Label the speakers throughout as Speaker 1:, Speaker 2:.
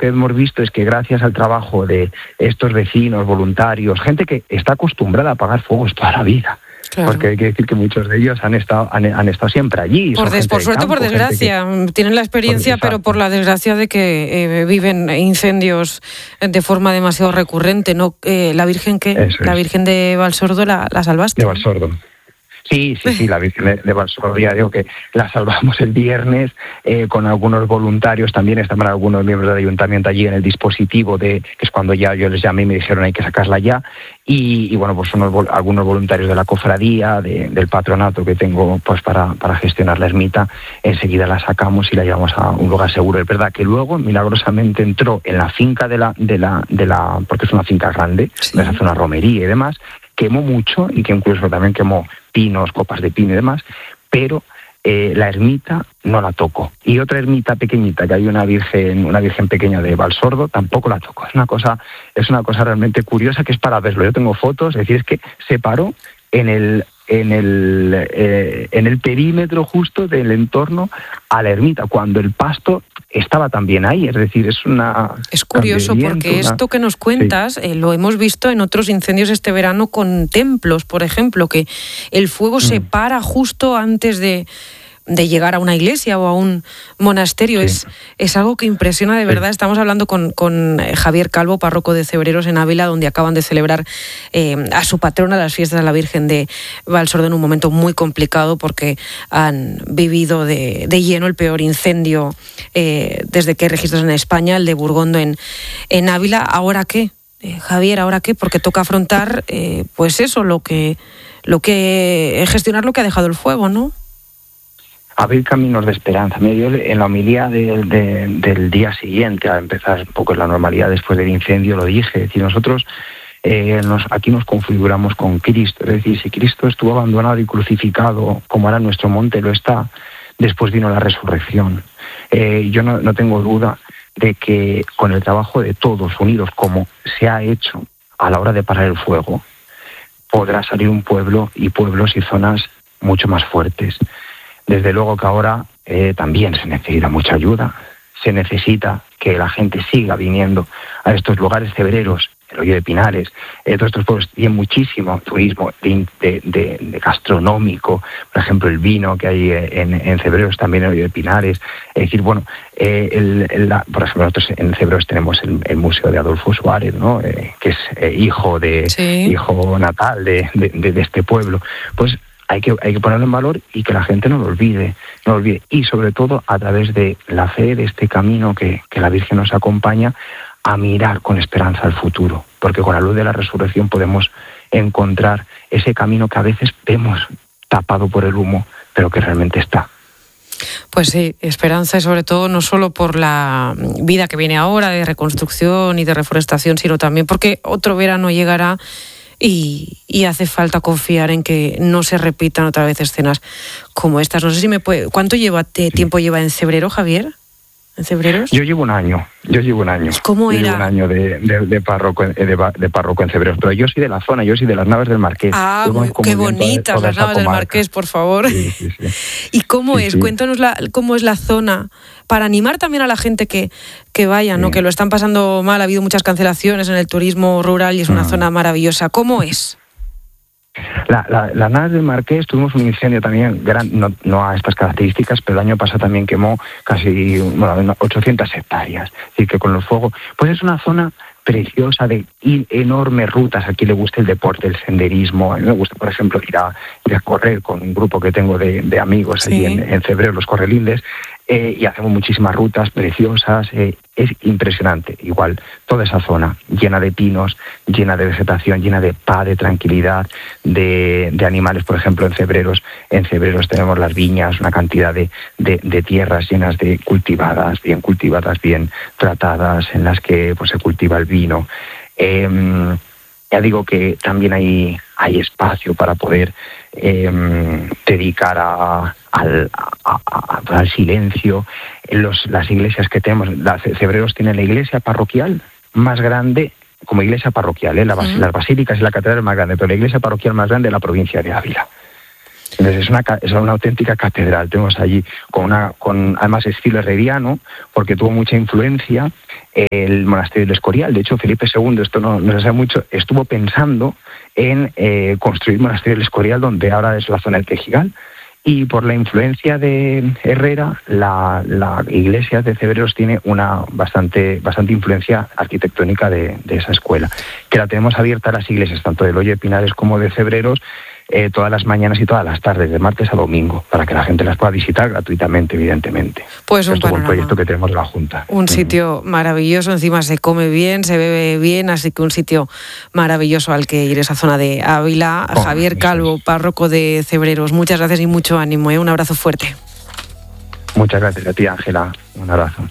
Speaker 1: que hemos visto es que gracias al trabajo de estos vecinos, voluntarios, gente que está acostumbrada a apagar fuegos toda la vida, claro, porque hay que decir que muchos de ellos han estado siempre allí.
Speaker 2: Por suerte, por desgracia, tienen la experiencia, pero por la desgracia de que viven incendios de forma demasiado recurrente, ¿no? La Virgen la Virgen de Valsordo la salvaste.
Speaker 1: De Valsordo. Sí, la Virgen de Valsordo, ya digo que la salvamos el viernes con algunos voluntarios, también estaban algunos miembros del ayuntamiento allí en el dispositivo, que es cuando ya yo les llamé y me dijeron hay que sacarla ya, y bueno, pues algunos voluntarios de la cofradía, del patronato que tengo pues para gestionar la ermita, enseguida la sacamos y la llevamos a un lugar seguro. Es verdad que luego milagrosamente entró en la finca de la porque es una finca grande, sí, donde se hace una romería y demás, quemó mucho y que incluso también quemó pinos, copas de pino y demás, pero la ermita no la tocó. Y otra ermita pequeñita, que hay una virgen pequeña de Valsordo, tampoco la tocó. Es una cosa realmente curiosa que es para verlo. Yo tengo fotos, es decir, es que se paró en el perímetro justo del entorno a la ermita, cuando el pasto estaba también ahí, es decir,
Speaker 2: es curioso porque esto que nos cuentas, sí, lo hemos visto en otros incendios este verano con templos, por ejemplo, que el fuego se para justo antes de llegar a una iglesia o a un monasterio. Sí. Es algo que impresiona de verdad. Sí. Estamos hablando con Javier Calvo, párroco de Cebreros en Ávila, donde acaban de celebrar a su patrona las fiestas de la Virgen de Valsordo en un momento muy complicado porque han vivido de lleno el peor incendio desde que hay registros en España, el de Burgondo en Ávila. ¿Ahora qué, Javier? ¿Ahora qué? Porque toca afrontar pues eso, gestionar lo que ha dejado el fuego, ¿no?
Speaker 1: Abrir caminos de esperanza. Yo en la homilía del día siguiente, a empezar un poco en la normalidad después del incendio, lo dije. Es decir, nosotros aquí nos configuramos con Cristo. Es decir, si Cristo estuvo abandonado y crucificado, como ahora nuestro monte lo está, después vino la resurrección. Yo no tengo duda de que con el trabajo de todos unidos, como se ha hecho a la hora de parar el fuego, podrá salir un pueblo y pueblos y zonas mucho más fuertes. Desde luego que ahora también se necesita mucha ayuda, se necesita que la gente siga viniendo a estos lugares cebreros, el Hoyo de Pinares, todos estos pueblos tienen muchísimo turismo de gastronómico, por ejemplo el vino que hay en Cebreros, también en el Hoyo de Pinares, es decir, bueno, por ejemplo nosotros en Cebreros tenemos el Museo de Adolfo Suárez, ¿no? Que es hijo natal de este pueblo, pues hay que ponerlo en valor y que la gente no lo olvide, y sobre todo a través de la fe, de este camino que la Virgen nos acompaña, a mirar con esperanza al futuro, porque con la luz de la resurrección podemos encontrar ese camino que a veces vemos tapado por el humo, pero que realmente está.
Speaker 2: Pues sí, esperanza, y sobre todo no solo por la vida que viene ahora de reconstrucción y de reforestación, sino también porque otro verano llegará y hace falta confiar en que no se repitan otra vez escenas como estas. No sé si ¿cuánto tiempo lleva en Cebrero, Javier? ¿En Cebreros?
Speaker 1: Yo llevo un año.
Speaker 2: ¿Cómo era?
Speaker 1: Llevo un año de párroco en Cebreros, pero yo soy de la zona, yo soy de las Naves del Marqués.
Speaker 2: Qué bonitas las Naves del Marqués, por favor.
Speaker 1: Sí.
Speaker 2: ¿Y cómo es? Sí. Cuéntanos cómo es la zona, para animar también a la gente que vaya, ¿no? Que lo están pasando mal, ha habido muchas cancelaciones en el turismo rural y es una zona maravillosa. ¿Cómo es?
Speaker 1: La Naves del Marqués, tuvimos un incendio también no a estas características, pero el año pasado también quemó casi 800 hectáreas. Es decir, que con el fuego, pues es una zona preciosa de enormes rutas. Aquí le gusta el deporte, el senderismo. A mí me gusta, por ejemplo, ir a correr con un grupo que tengo de amigos allí en Cebreros, los Correlindes, y hacemos muchísimas rutas preciosas. Es impresionante. Igual, toda esa zona llena de pinos, llena de vegetación, llena de paz, de tranquilidad, de animales. Por ejemplo, en Cebreros tenemos las viñas, una cantidad de tierras llenas de bien cultivadas, bien tratadas, en las que pues se cultiva el vino. Ya digo que también hay espacio para poder dedicar al silencio. Las iglesias que tenemos, Cebreros tiene la iglesia parroquial más grande, como iglesia parroquial, las basílicas y la catedral más grande, pero la iglesia parroquial más grande de la provincia de Ávila. Entonces es una auténtica catedral. Tenemos allí con además estilo herreriano, porque tuvo mucha influencia el monasterio del Escorial. De hecho, Felipe II, esto no se sabe mucho, estuvo pensando en construir el monasterio del Escorial, donde ahora es la zona del Tejigal. Y por la influencia de Herrera, la iglesia de Cebreros tiene una bastante influencia arquitectónica de esa escuela, que la tenemos abierta a las iglesias, tanto del Hoyo de Pinares como de Cebreros, todas las mañanas y todas las tardes, de martes a domingo, para que la gente las pueda visitar gratuitamente, evidentemente.
Speaker 2: Pues
Speaker 1: esto es un proyecto que tenemos de la Junta.
Speaker 2: Un sitio maravilloso, encima se come bien, se bebe bien, así que un sitio maravilloso al que ir, esa zona de Ávila. Javier Calvo, párroco de Cebreros, muchas gracias y mucho ánimo, un abrazo fuerte.
Speaker 1: Muchas gracias a ti, Ángela, un abrazo.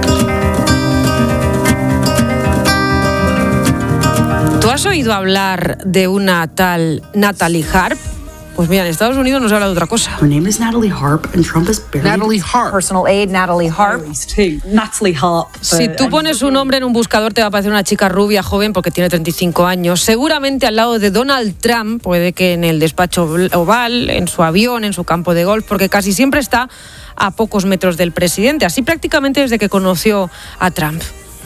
Speaker 2: ¿Tú has oído hablar de una tal Natalie Harp? Pues mira, en Estados Unidos no se habla de otra cosa.
Speaker 3: Her name is Natalie Harp and Trump is buried.
Speaker 4: Natalie Harp.
Speaker 3: Personal aide Natalie Harp.
Speaker 4: Natalie Harp.
Speaker 2: Si tú pones su nombre en un buscador te va a aparecer una chica rubia, joven, porque tiene 35 años. Seguramente al lado de Donald Trump, puede que en el despacho oval, en su avión, en su campo de golf, porque casi siempre está a pocos metros del presidente. Así prácticamente desde que conoció a Trump.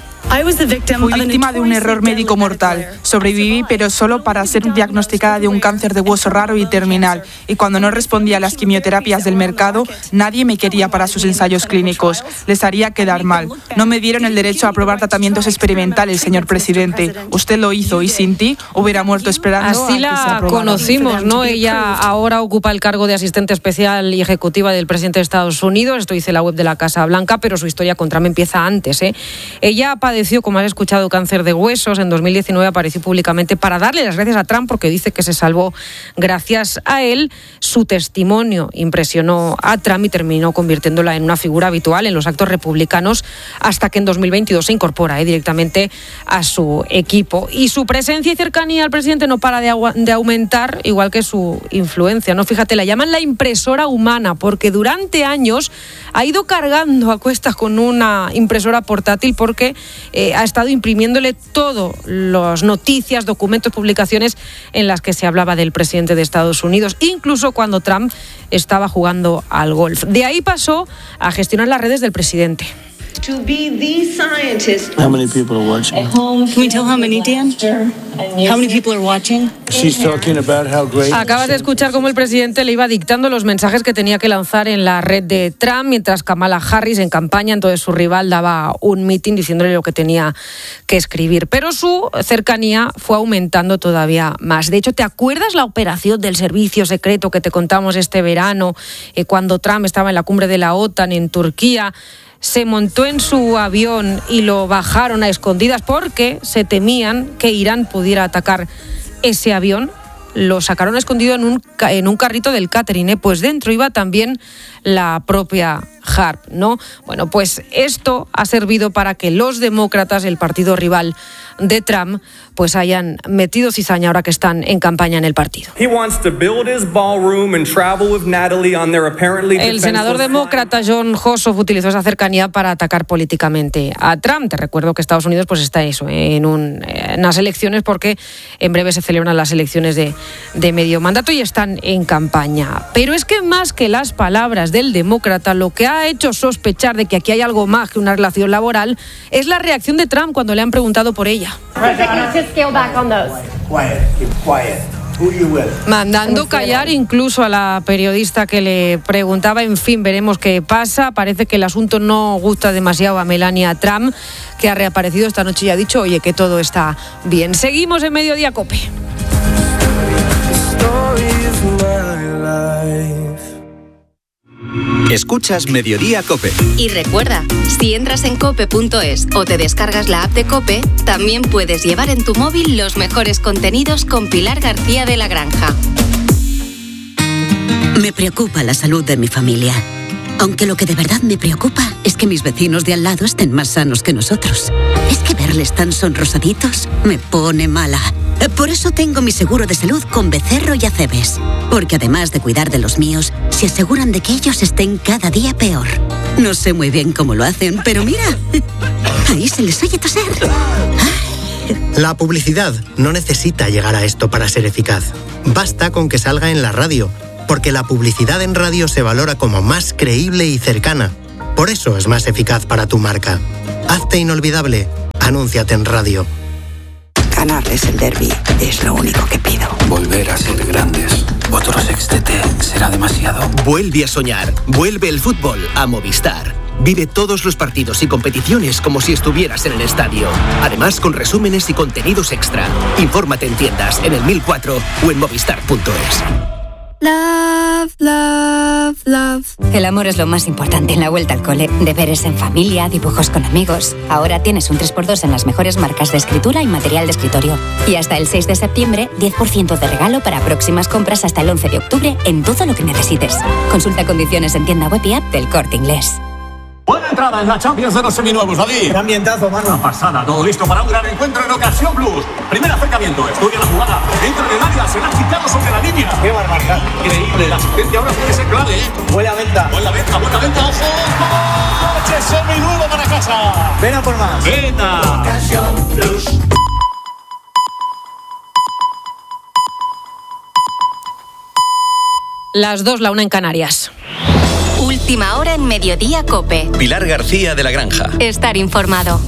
Speaker 5: Fui víctima de un error médico mortal. Sobreviví, pero solo para ser diagnosticada de un cáncer de hueso raro y terminal. Y cuando no respondía a las quimioterapias del mercado, nadie me quería para sus ensayos clínicos. Les haría quedar mal. No me dieron el derecho a probar tratamientos experimentales, señor presidente. Usted lo hizo y sin ti hubiera muerto esperando.
Speaker 2: Así la conocimos, ¿no? Ella ahora ocupa el cargo de asistente especial y ejecutiva del presidente de Estados Unidos. Esto dice la web de la Casa Blanca, pero su historia con Trump empieza antes, Ella padeció, como has escuchado, cáncer de huesos. En 2019 apareció públicamente para darle las gracias a Trump porque dice que se salvó gracias a él. Su testimonio impresionó a Trump y terminó convirtiéndola en una figura habitual en los actos republicanos hasta que en 2022 se incorpora directamente a su equipo. Y su presencia y cercanía al presidente no para de aumentar, igual que su influencia, ¿no? Fíjate, la llaman la impresora humana porque durante años ha ido cargando a cuestas con una impresora portátil porque ha estado imprimiéndole todo, las noticias, documentos, publicaciones en las que se hablaba del presidente de Estados Unidos, incluso cuando Trump estaba jugando al golf. De ahí pasó a gestionar las redes del presidente.
Speaker 6: To be the scientist.
Speaker 7: How many people are watching?
Speaker 6: At home. Can we tell how many, Dan? How many people are watching?
Speaker 7: She's talking about how great.
Speaker 2: Acabas de escuchar cómo el presidente le iba dictando los mensajes que tenía que lanzar en la red de Trump, mientras Kamala Harris, en campaña, entonces su rival, daba un mitin diciéndole lo que tenía que escribir. Pero su cercanía fue aumentando todavía más. De hecho, ¿te acuerdas la operación del servicio secreto que te contamos este verano, cuando Trump estaba en la cumbre de la OTAN en Turquía? Se montó en su avión y lo bajaron a escondidas porque se temían que Irán pudiera atacar ese avión. Lo sacaron escondido en un carrito del catering, Pues dentro iba también la propia Harp, ¿no? Bueno, pues esto ha servido para que los demócratas, el partido rival de Trump, pues hayan metido cizaña ahora que están en campaña en el partido. El senador demócrata John Ossoff utilizó esa cercanía para atacar políticamente a Trump. Te recuerdo que Estados Unidos pues está en unas elecciones porque en breve se celebran las elecciones de medio mandato y están en campaña. Pero es que más que las palabras del demócrata, lo que ha hecho sospechar de que aquí hay algo más que una relación laboral es la reacción de Trump cuando le han preguntado por ella. Mandando callar incluso a la periodista que le preguntaba. En fin, veremos qué pasa. Parece que el asunto no gusta demasiado a Melania Trump, que ha reaparecido esta noche y ha dicho, oye, que todo está bien. Seguimos en Mediodía COPE.
Speaker 8: Escuchas Mediodía COPE.
Speaker 9: Y recuerda, si entras en cope.es o te descargas la app de COPE, también puedes llevar en tu móvil los mejores contenidos con Pilar García de la Granja.
Speaker 10: Me preocupa la salud de mi familia. Aunque lo que de verdad me preocupa es que mis vecinos de al lado estén más sanos que nosotros. Es que verles tan sonrosaditos me pone mala. Por eso tengo mi seguro de salud con Becerro y Acebes. Porque además de cuidar de los míos, se aseguran de que ellos estén cada día peor. No sé muy bien cómo lo hacen, pero mira, ahí se les oye toser.
Speaker 11: La publicidad no necesita llegar a esto para ser eficaz. Basta con que salga en la radio, porque la publicidad en radio se valora como más creíble y cercana. Por eso es más eficaz para tu marca. Hazte inolvidable. Anúnciate en radio.
Speaker 12: Ganarles el derbi es lo único que pido.
Speaker 13: Volver a ser grandes. Otro sextete será demasiado.
Speaker 14: Vuelve a soñar. Vuelve el fútbol a Movistar. Vive todos los partidos y competiciones como si estuvieras en el estadio. Además, con resúmenes y contenidos extra. Infórmate en tiendas, en el 1004 o en movistar.es.
Speaker 15: Love, love, love.
Speaker 16: El amor es lo más importante en la vuelta al cole. Deberes en familia, dibujos con amigos. Ahora tienes un 3x2 en las mejores marcas de escritura y material de escritorio. Y hasta el 6 de septiembre, 10% de regalo para próximas compras hasta el 11 de octubre en todo lo que necesites. Consulta condiciones en tienda web y app del Corte Inglés.
Speaker 17: Buena entrada en la Champions de los seminuevos, David.
Speaker 18: Qué ambientazo, mano.
Speaker 17: Una pasada, todo listo para un gran encuentro en Ocasión Plus. Primer acercamiento, estudia la jugada. Entra en el área, se la ha quitado sobre la línea.
Speaker 18: Qué barbaridad.
Speaker 17: Increíble, la asistencia ahora puede ser clave, ¿eh?
Speaker 18: Buena venta.
Speaker 17: Buena venta, ojo. ¡Coche seminuevo para casa!
Speaker 18: Ven a por más.
Speaker 17: ¡Venta!
Speaker 18: Ocasión Plus.
Speaker 2: Las 2, la 1 en Canarias.
Speaker 9: Última hora en Mediodía COPE.
Speaker 8: Pilar García de la Granja.
Speaker 9: Estar informado.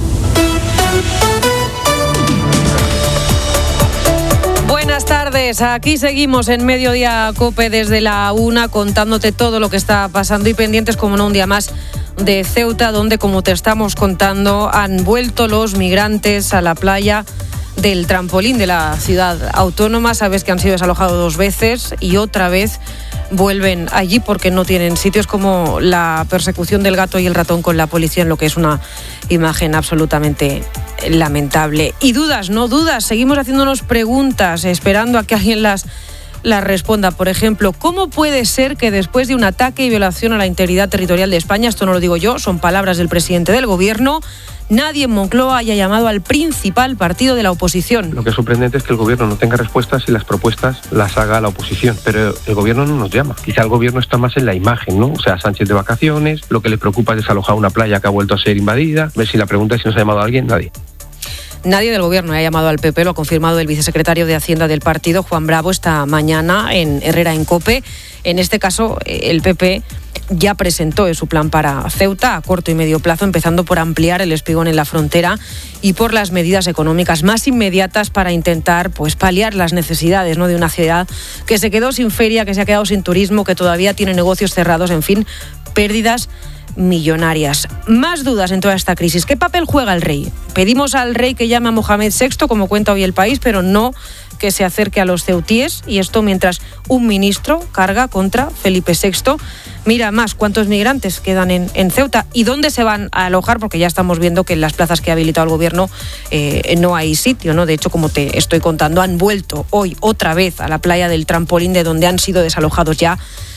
Speaker 2: Buenas tardes, aquí seguimos en Mediodía COPE desde la 1 contándote todo lo que está pasando y pendientes, como no, un día más de Ceuta, donde, como te estamos contando, han vuelto los migrantes a la playa del Trampolín de la ciudad autónoma. Sabes que han sido desalojados 2 veces y otra vez vuelven allí porque no tienen sitios, como la persecución del gato y el ratón con la policía, en lo que es una imagen absolutamente lamentable. Y dudas, no dudas, seguimos haciéndonos preguntas, esperando a que alguien las responda. Por ejemplo, ¿cómo puede ser que después de un ataque y violación a la integridad territorial de España, esto no lo digo yo, son palabras del presidente del gobierno, nadie en Moncloa haya llamado al principal partido de la oposición?
Speaker 19: Lo que es sorprendente es que el gobierno no tenga respuestas y las propuestas las haga la oposición, pero el gobierno no nos llama. Quizá el gobierno está más en la imagen, ¿no? O sea, Sánchez de vacaciones, lo que le preocupa es desalojar una playa que ha vuelto a ser invadida. Si la pregunta es si nos ha llamado a alguien, nadie.
Speaker 2: Nadie del gobierno ha llamado al PP, lo ha confirmado el vicesecretario de Hacienda del partido, Juan Bravo, esta mañana en Herrera en COPE. En este caso, el PP ya presentó su plan para Ceuta a corto y medio plazo, empezando por ampliar el espigón en la frontera y por las medidas económicas más inmediatas para intentar paliar las necesidades, ¿no?, de una ciudad que se quedó sin feria, que se ha quedado sin turismo, que todavía tiene negocios cerrados, en fin, pérdidas millonarias. Más dudas en toda esta crisis. ¿Qué papel juega el rey? Pedimos al rey que llame a Mohamed VI, como cuenta hoy El País, pero no que se acerque a los ceutíes, y esto mientras un ministro carga contra Felipe VI. Mira más cuántos migrantes quedan en Ceuta y dónde se van a alojar, porque ya estamos viendo que en las plazas que ha habilitado el gobierno no hay sitio, ¿no? De hecho, como te estoy contando, han vuelto hoy otra vez a la playa del Trampolín, de donde han sido desalojados ya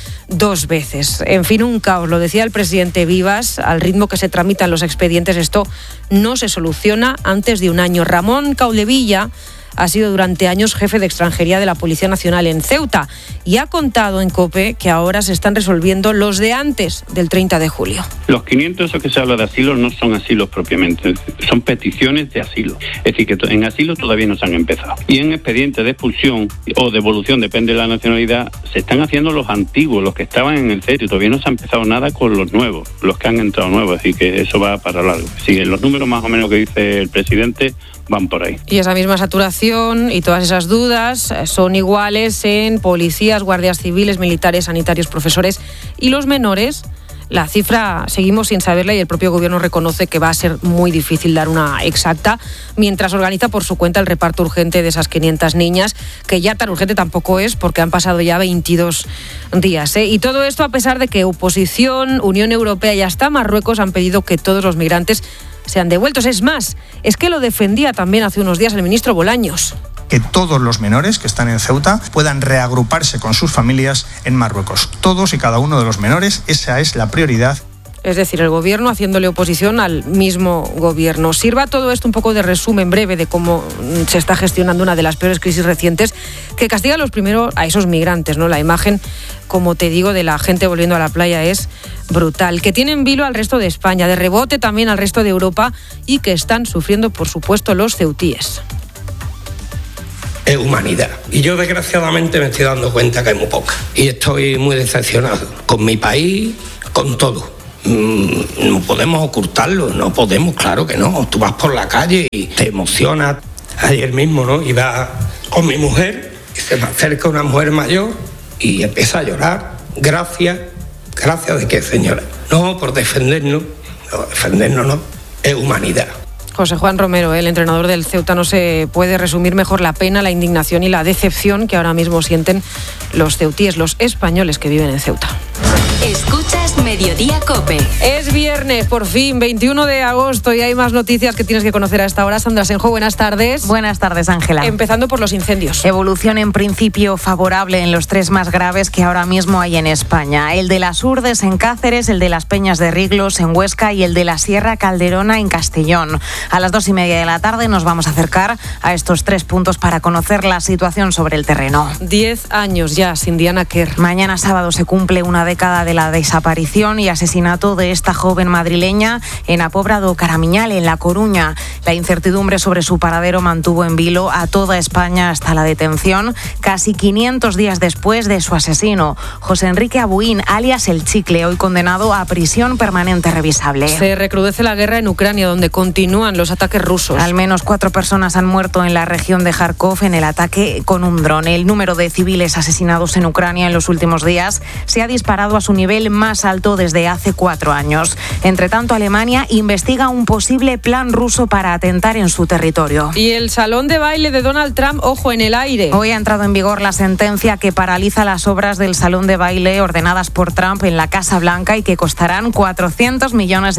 Speaker 2: 2 veces. En fin, un caos, lo decía el presidente Vivas, al ritmo que se tramitan los expedientes, esto no se soluciona antes de un año. Ramón Caudevilla ha sido durante años jefe de extranjería de la Policía Nacional en Ceuta y ha contado en COPE que ahora se están resolviendo los de antes del 30 de julio.
Speaker 20: Los 500, esos que se habla de asilo, no son asilos propiamente, son peticiones de asilo. Es decir, que en asilo todavía no se han empezado. Y en expedientes de expulsión o devolución, depende de la nacionalidad, se están haciendo los antiguos, los que estaban en el CETI. Todavía no se ha empezado nada con los nuevos, los que han entrado nuevos, así que eso va para largo. Sí, los números más o menos que dice el presidente van por ahí.
Speaker 2: Y esa misma saturación y todas esas dudas son iguales en policías, guardias civiles, militares, sanitarios, profesores y los menores. La cifra seguimos sin saberla y el propio gobierno reconoce que va a ser muy difícil dar una exacta, mientras organiza por su cuenta el reparto urgente de esas 500 niñas, que ya tan urgente tampoco es porque han pasado ya 22 días. Y todo esto a pesar de que oposición, Unión Europea y hasta Marruecos han pedido que todos los migrantes sean devueltos. Es más, es que lo defendía también hace unos días el ministro Bolaños.
Speaker 21: Que todos los menores que están en Ceuta puedan reagruparse con sus familias en Marruecos. Todos y cada uno de los menores, esa es la prioridad.
Speaker 2: Es decir, el gobierno haciéndole oposición al mismo gobierno. Sirva todo esto un poco de resumen breve de cómo se está gestionando una de las peores crisis recientes, que castiga a esos migrantes, ¿no? La imagen, como te digo, de la gente volviendo a la playa es brutal, que tiene en vilo al resto de España, de rebote también al resto de Europa, y que están sufriendo, por supuesto, los ceutíes.
Speaker 1: es humanidad. Y yo desgraciadamente me estoy dando cuenta que hay muy poca. Y estoy muy decepcionado con mi país, con todo. No podemos ocultarlo, no podemos, claro que no. Tú vas por la calle y te emocionas. Ayer mismo, ¿no? Iba con mi mujer y se me acerca una mujer mayor y empieza a llorar. Gracias de qué, señora. No, por defendernos. No, defendernos no, es humanidad.
Speaker 2: José Juan Romero, el entrenador del Ceuta, no se puede resumir mejor la pena, la indignación y la decepción que ahora mismo sienten los ceutíes, los españoles que viven en Ceuta.
Speaker 9: Escuchas Mediodía COPE.
Speaker 2: Es viernes, por fin, 21 de agosto, y hay más noticias que tienes que conocer a esta hora. Sandra Senjo, buenas tardes.
Speaker 22: Buenas tardes, Ángela.
Speaker 2: Empezando por los incendios.
Speaker 22: Evolución en principio favorable en los 3 más graves que ahora mismo hay en España. El de las Urdes en Cáceres, el de las Peñas de Riglos en Huesca y el de la Sierra Calderona en Castellón. A las 2:30 de la tarde nos vamos a acercar a estos 3 puntos para conocer la situación sobre el terreno.
Speaker 2: 10 años ya sin Diana Quer.
Speaker 22: Mañana sábado se cumple una década de la desaparición y asesinato de esta joven madrileña en a Pobra do Caramiñal, en La Coruña. La incertidumbre sobre su paradero mantuvo en vilo a toda España hasta la detención, casi 500 días después de su asesino, José Enrique Abuín, alias El Chicle, hoy condenado a prisión permanente revisable.
Speaker 2: Se recrudece la guerra en Ucrania, donde continúan los ataques rusos.
Speaker 22: Al menos 4 personas han muerto en la región de Kharkov en el ataque con un dron. El número de civiles asesinados en Ucrania en los últimos días se ha disparado a su nivel más alto desde hace 4 años. Entre tanto, Alemania investiga un posible plan ruso para atentar en su territorio.
Speaker 2: Y el salón de baile de Donald Trump, ojo, en el aire.
Speaker 22: Hoy ha entrado en vigor la sentencia que paraliza las obras del salón de baile ordenadas por Trump en la Casa Blanca y que costarán $400 millones.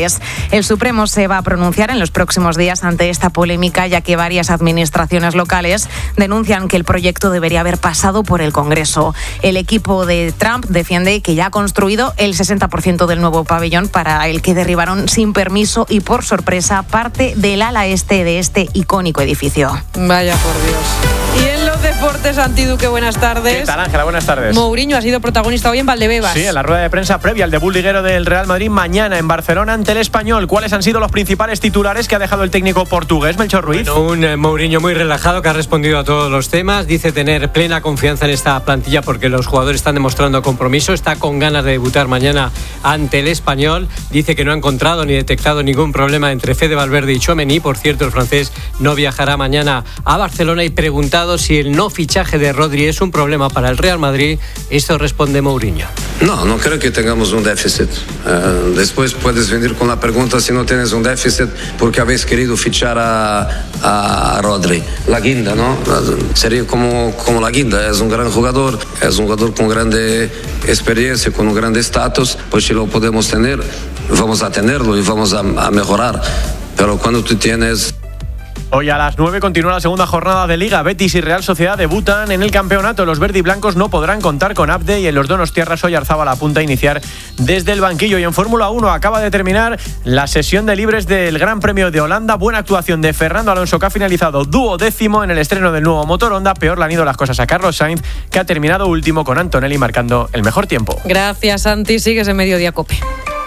Speaker 22: El Supremo se va a pronunciar en los próximos días ante esta polémica, ya que varias administraciones locales denuncian que el proyecto debería haber pasado por el Congreso. El equipo de Trump defiende que ya ha construido el 60% del nuevo pabellón, para el que derribaron sin permiso y por sorpresa parte del ala este de este icónico edificio.
Speaker 2: Vaya por Dios. Y en los deportes, Santi Duque, buenas tardes.
Speaker 23: ¿Qué tal, Ángela? Buenas tardes.
Speaker 2: Mourinho ha sido protagonista hoy en Valdebebas.
Speaker 23: Sí, en la rueda de prensa previa al debut liguero del Real Madrid mañana en Barcelona ante el Español. ¿Cuáles han sido los principales titulares que ha dejado el técnico portugués, Melchor Ruiz?
Speaker 24: Bueno, un Mourinho muy relajado, que ha respondido a todos los temas. Dice tener plena confianza en esta plantilla porque los jugadores están demostrando compromiso. Está con ganas de debutar mañana ante el Español. Dice que no ha encontrado ni detectado ningún problema entre Fede Valverde y Tchouaméni. Por cierto, el francés no viajará mañana a Barcelona. Y preguntado si el no fichaje de Rodri es un problema para el Real Madrid, esto responde Mourinho.
Speaker 25: No creo que tengamos un déficit. Después puedes venir con la pregunta si no tienes un déficit porque habéis querido fichar a Rodri. La guinda, ¿no? Sería como la guinda. Es un gran jugador, es un jugador con grande experiencia, con un gran estatus. Pues si lo podemos tener, vamos a tenerlo y vamos a mejorar. Pero cuando tú tienes...
Speaker 23: Hoy a las 9 continúa la segunda jornada de Liga. Betis y Real Sociedad debutan en el campeonato. Los verdiblancos no podrán contar con Abde y en los Donostiarras hoy Arzábal apunta a iniciar desde el banquillo. Y en Fórmula 1 acaba de terminar la sesión de libres del Gran Premio de Holanda. Buena actuación de Fernando Alonso, que ha finalizado 12º en el estreno del nuevo motor Honda. Peor le han ido las cosas a Carlos Sainz, que ha terminado último con Antonelli marcando el mejor tiempo.
Speaker 2: Gracias, Santi. Sigues en Mediodía COPE.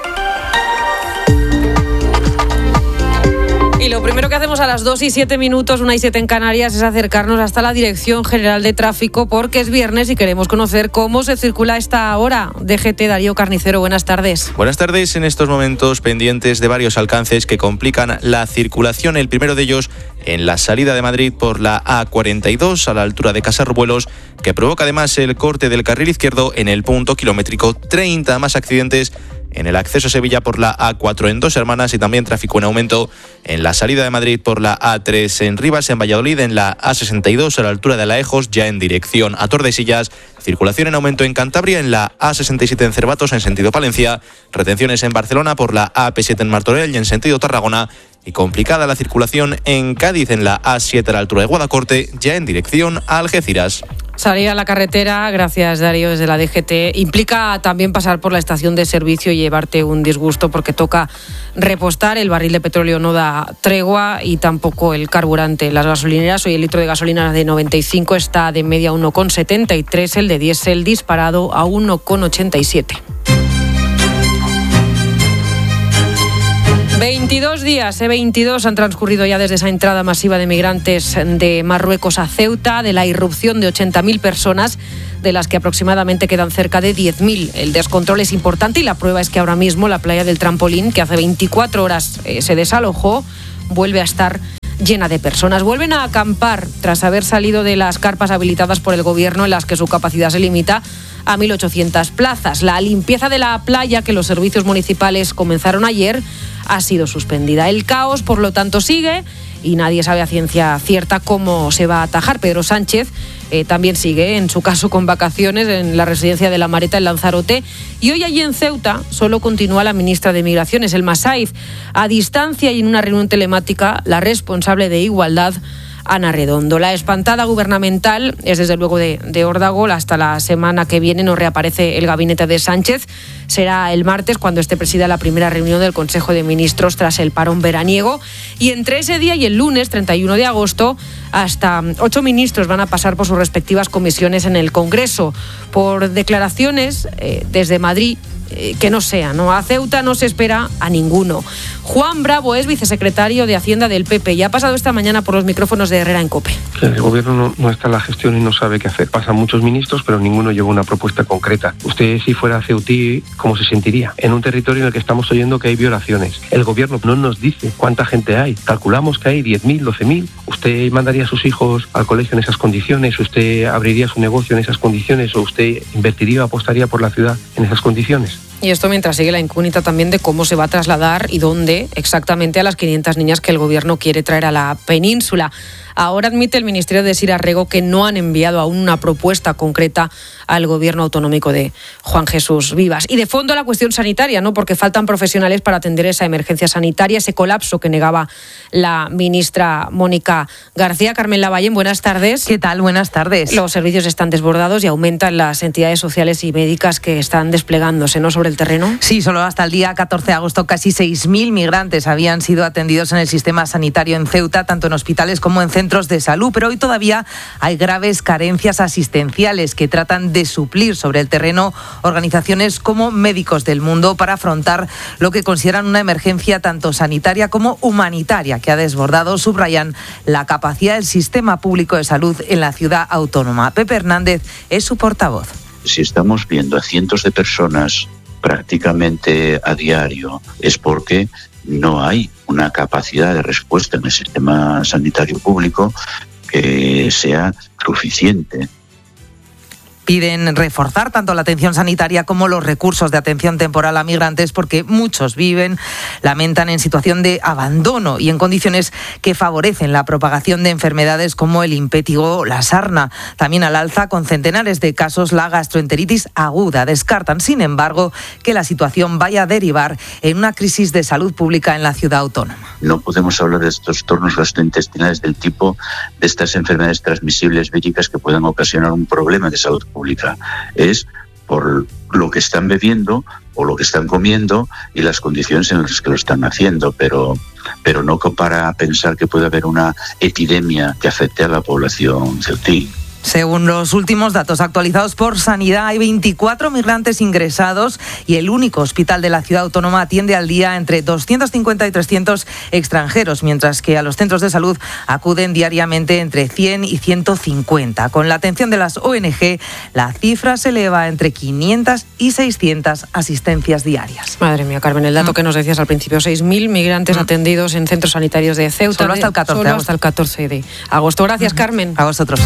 Speaker 2: Y lo primero que hacemos a las 2:07, 1:07 en Canarias, es acercarnos hasta la Dirección General de Tráfico, porque es viernes y queremos conocer cómo se circula a esta hora. DGT, Darío Carnicero, buenas tardes.
Speaker 26: Buenas tardes. En estos momentos pendientes de varios alcances que complican la circulación. El primero de ellos en la salida de Madrid por la A42 a la altura de Casarruelos, que provoca además el corte del carril izquierdo en el punto kilométrico 30. Más accidentes en el acceso a Sevilla por la A4 en Dos Hermanas y también tráfico en aumento en la salida de Madrid por la A3 en Rivas, en Valladolid, en la A62 a la altura de Alaejos, ya en dirección a Tordesillas. Circulación en aumento en Cantabria, en la A67 en Cervatos en sentido Palencia. Retenciones en Barcelona por la AP7 en Martorell y en sentido Tarragona. Y complicada la circulación en Cádiz, en la A7 a la altura de Guadacorte, ya en dirección a Algeciras.
Speaker 2: Salir a la carretera, gracias Darío, desde la DGT, implica también pasar por la estación de servicio y llevarte un disgusto porque toca repostar. El barril de petróleo no da tregua y tampoco el carburante. Las gasolineras, hoy el litro de gasolina de 95 está de media 1,73, el de diésel disparado a 1,87. 22 días, 22 han transcurrido ya desde esa entrada masiva de migrantes de Marruecos a Ceuta, de la irrupción de 80.000 personas, de las que aproximadamente quedan cerca de 10.000. El descontrol es importante y la prueba es que ahora mismo la playa del Trampolín, que hace 24 horas se desalojó, vuelve a estar llena de personas. Vuelven a acampar tras haber salido de las carpas habilitadas por el gobierno, en las que su capacidad se limita a 1.800 plazas. La limpieza de la playa, que los servicios municipales comenzaron ayer, ha sido suspendida. El caos, por lo tanto, sigue y nadie sabe a ciencia cierta cómo se va a atajar. Pedro Sánchez también sigue, en su caso, con vacaciones en la residencia de La Mareta, en Lanzarote. Y hoy allí en Ceuta solo continúa la ministra de Migraciones, Elma Saiz. A distancia y en una reunión telemática, la responsable de Igualdad, Ana Redondo. La espantada gubernamental es desde luego de órdago. Hasta la semana que viene no reaparece el gabinete de Sánchez. Será el martes cuando esté presida la primera reunión del Consejo de Ministros tras el parón veraniego. Y entre ese día y el lunes 31 de agosto, hasta 8 ministros van a pasar por sus respectivas comisiones en el Congreso. Por declaraciones desde Madrid, que no sea, ¿no? A Ceuta no se espera a ninguno. Juan Bravo es vicesecretario de Hacienda del PP y ha pasado esta mañana por los micrófonos de Herrera en COPE.
Speaker 19: El gobierno no está en la gestión y no sabe qué hacer. Pasan muchos ministros, pero ninguno lleva una propuesta concreta. Usted, si fuera ceutí, ¿cómo se sentiría? En un territorio en el que estamos oyendo que hay violaciones. El gobierno no nos dice cuánta gente hay. Calculamos que hay 10.000, 12.000. ¿Usted mandaría a sus hijos al colegio en esas condiciones? ¿Usted abriría su negocio en esas condiciones? ¿O usted invertiría o apostaría por la ciudad en esas condiciones?
Speaker 2: Y esto mientras sigue la incógnita también de cómo se va a trasladar y dónde exactamente a las 500 niñas que el gobierno quiere traer a la península. Ahora admite el Ministerio de Sira Rego que no han enviado aún una propuesta concreta al gobierno autonómico de Juan Jesús Vivas. Y de fondo la cuestión sanitaria, ¿no? Porque faltan profesionales para atender esa emergencia sanitaria, ese colapso que negaba la ministra Mónica García. Carmen Lavallén, buenas tardes.
Speaker 3: ¿Qué tal? Buenas tardes.
Speaker 2: Los servicios están desbordados y aumentan las entidades sociales y médicas que están desplegándose, ¿no?, sobre el terreno.
Speaker 3: Sí, solo hasta el día 14 de agosto casi 6.000 migrantes habían sido atendidos en el sistema sanitario en Ceuta, tanto en hospitales como en centros de salud, pero hoy todavía hay graves carencias asistenciales que tratan de suplir sobre el terreno organizaciones como Médicos del Mundo para afrontar lo que consideran una emergencia tanto sanitaria como humanitaria que ha desbordado, subrayan, la capacidad del sistema público de salud en la ciudad autónoma. Pepe Hernández es su portavoz.
Speaker 4: Si estamos viendo a cientos de personas prácticamente a diario, es porque no hay una capacidad de respuesta en el sistema sanitario público que sea suficiente.
Speaker 3: Piden reforzar tanto la atención sanitaria como los recursos de atención temporal a migrantes porque muchos lamentan en situación de abandono y en condiciones que favorecen la propagación de enfermedades como el impétigo o la sarna. También al alza, con centenares de casos, la gastroenteritis aguda. Descartan, sin embargo, que la situación vaya a derivar en una crisis de salud pública en la ciudad autónoma.
Speaker 4: No podemos hablar de estos trastornos gastrointestinales del tipo de estas enfermedades transmisibles víricas que pueden ocasionar un problema de salud pública. Es por lo que están bebiendo o lo que están comiendo y las condiciones en las que lo están haciendo, pero no para pensar que puede haber una epidemia que afecte a la población ceutí.
Speaker 3: Según los últimos datos actualizados por Sanidad, hay 24 migrantes ingresados y el único hospital de la ciudad autónoma atiende al día entre 250 y 300 extranjeros, mientras que a los centros de salud acuden diariamente entre 100 y 150. Con la atención de las ONG, la cifra se eleva entre 500 y 600 asistencias diarias.
Speaker 2: Madre mía, Carmen, el dato que nos decías al principio, 6.000 migrantes atendidos en centros sanitarios de Ceuta.
Speaker 3: Solo hasta el 14 de agosto.
Speaker 2: Hasta el 14 de agosto. Gracias, Carmen.
Speaker 3: A vosotros.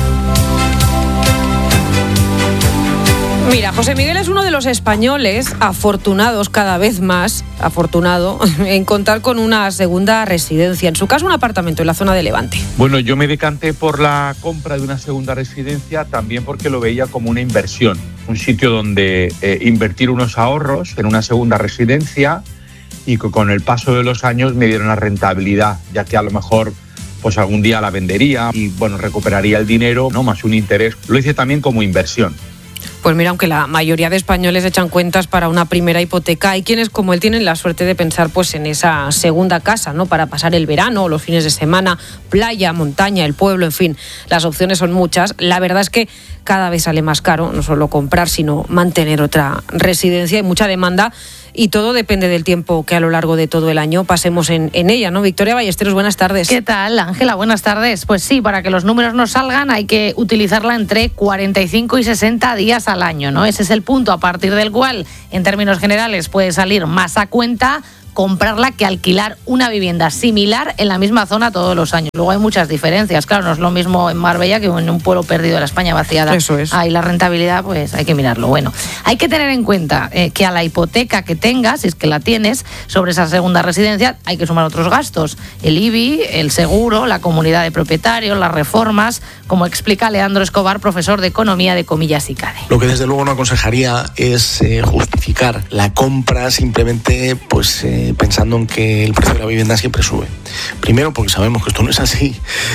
Speaker 2: Mira, José Miguel es uno de los españoles afortunados, cada vez más afortunado, en contar con una segunda residencia. En su caso, un apartamento en la zona de Levante.
Speaker 5: Bueno, yo me decanté por la compra de una segunda residencia también porque lo veía como una inversión. Un sitio donde invertir unos ahorros en una segunda residencia y que con el paso de los años me diera una rentabilidad, ya que a lo mejor pues algún día la vendería y bueno, recuperaría el dinero, no más un interés. Lo hice también como inversión.
Speaker 2: Pues mira, aunque la mayoría de españoles echan cuentas para una primera hipoteca, hay quienes como él tienen la suerte de pensar pues en esa segunda casa, ¿no? Para pasar el verano, los fines de semana, playa, montaña, el pueblo, en fin, las opciones son muchas. La verdad es que cada vez sale más caro no solo comprar, sino mantener otra residencia. Hay mucha demanda y todo depende del tiempo que a lo largo de todo el año pasemos en ella, ¿no? Victoria Ballesteros, buenas tardes.
Speaker 6: ¿Qué tal, Ángela? Buenas tardes. Pues sí, para que los números no salgan hay que utilizarla entre 45 y 60 días al año, ¿no? Ese es el punto a partir del cual, en términos generales, puede salir más a cuenta comprarla que alquilar una vivienda similar en la misma zona todos los años. Luego hay muchas diferencias. Claro, no es lo mismo en Marbella que en un pueblo perdido de la España vaciada.
Speaker 2: Eso es.
Speaker 6: Ahí la rentabilidad, pues hay que mirarlo. Bueno, hay que tener en cuenta que a la hipoteca que tengas, si es que la tienes, sobre esa segunda residencia, hay que sumar otros gastos. El IBI, el seguro, la comunidad de propietarios, las reformas, como explica Leandro Escobar, profesor de Economía de Comillas y CADE.
Speaker 7: Lo que desde luego no aconsejaría es justificar la compra simplemente pensando en que el precio de la vivienda siempre sube. Primero, porque sabemos que esto no es así,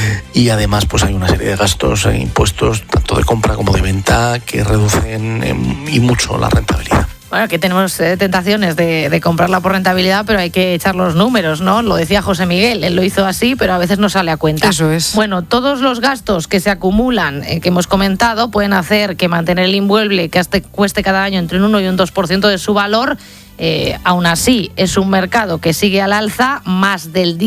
Speaker 7: y además pues hay una serie de gastos e impuestos, tanto de compra como de venta, que reducen y mucho la rentabilidad.
Speaker 6: Bueno, que tenemos tentaciones de comprarla por rentabilidad, pero hay que echar los números, ¿no? Lo decía José Miguel, él lo hizo así, pero a veces no sale a cuenta.
Speaker 2: Eso es.
Speaker 6: Bueno, todos los gastos que se acumulan, que hemos comentado, pueden hacer que mantener el inmueble que cueste cada año entre un 1 y un 2% de su valor. Aún así, es un mercado que sigue al alza. Más del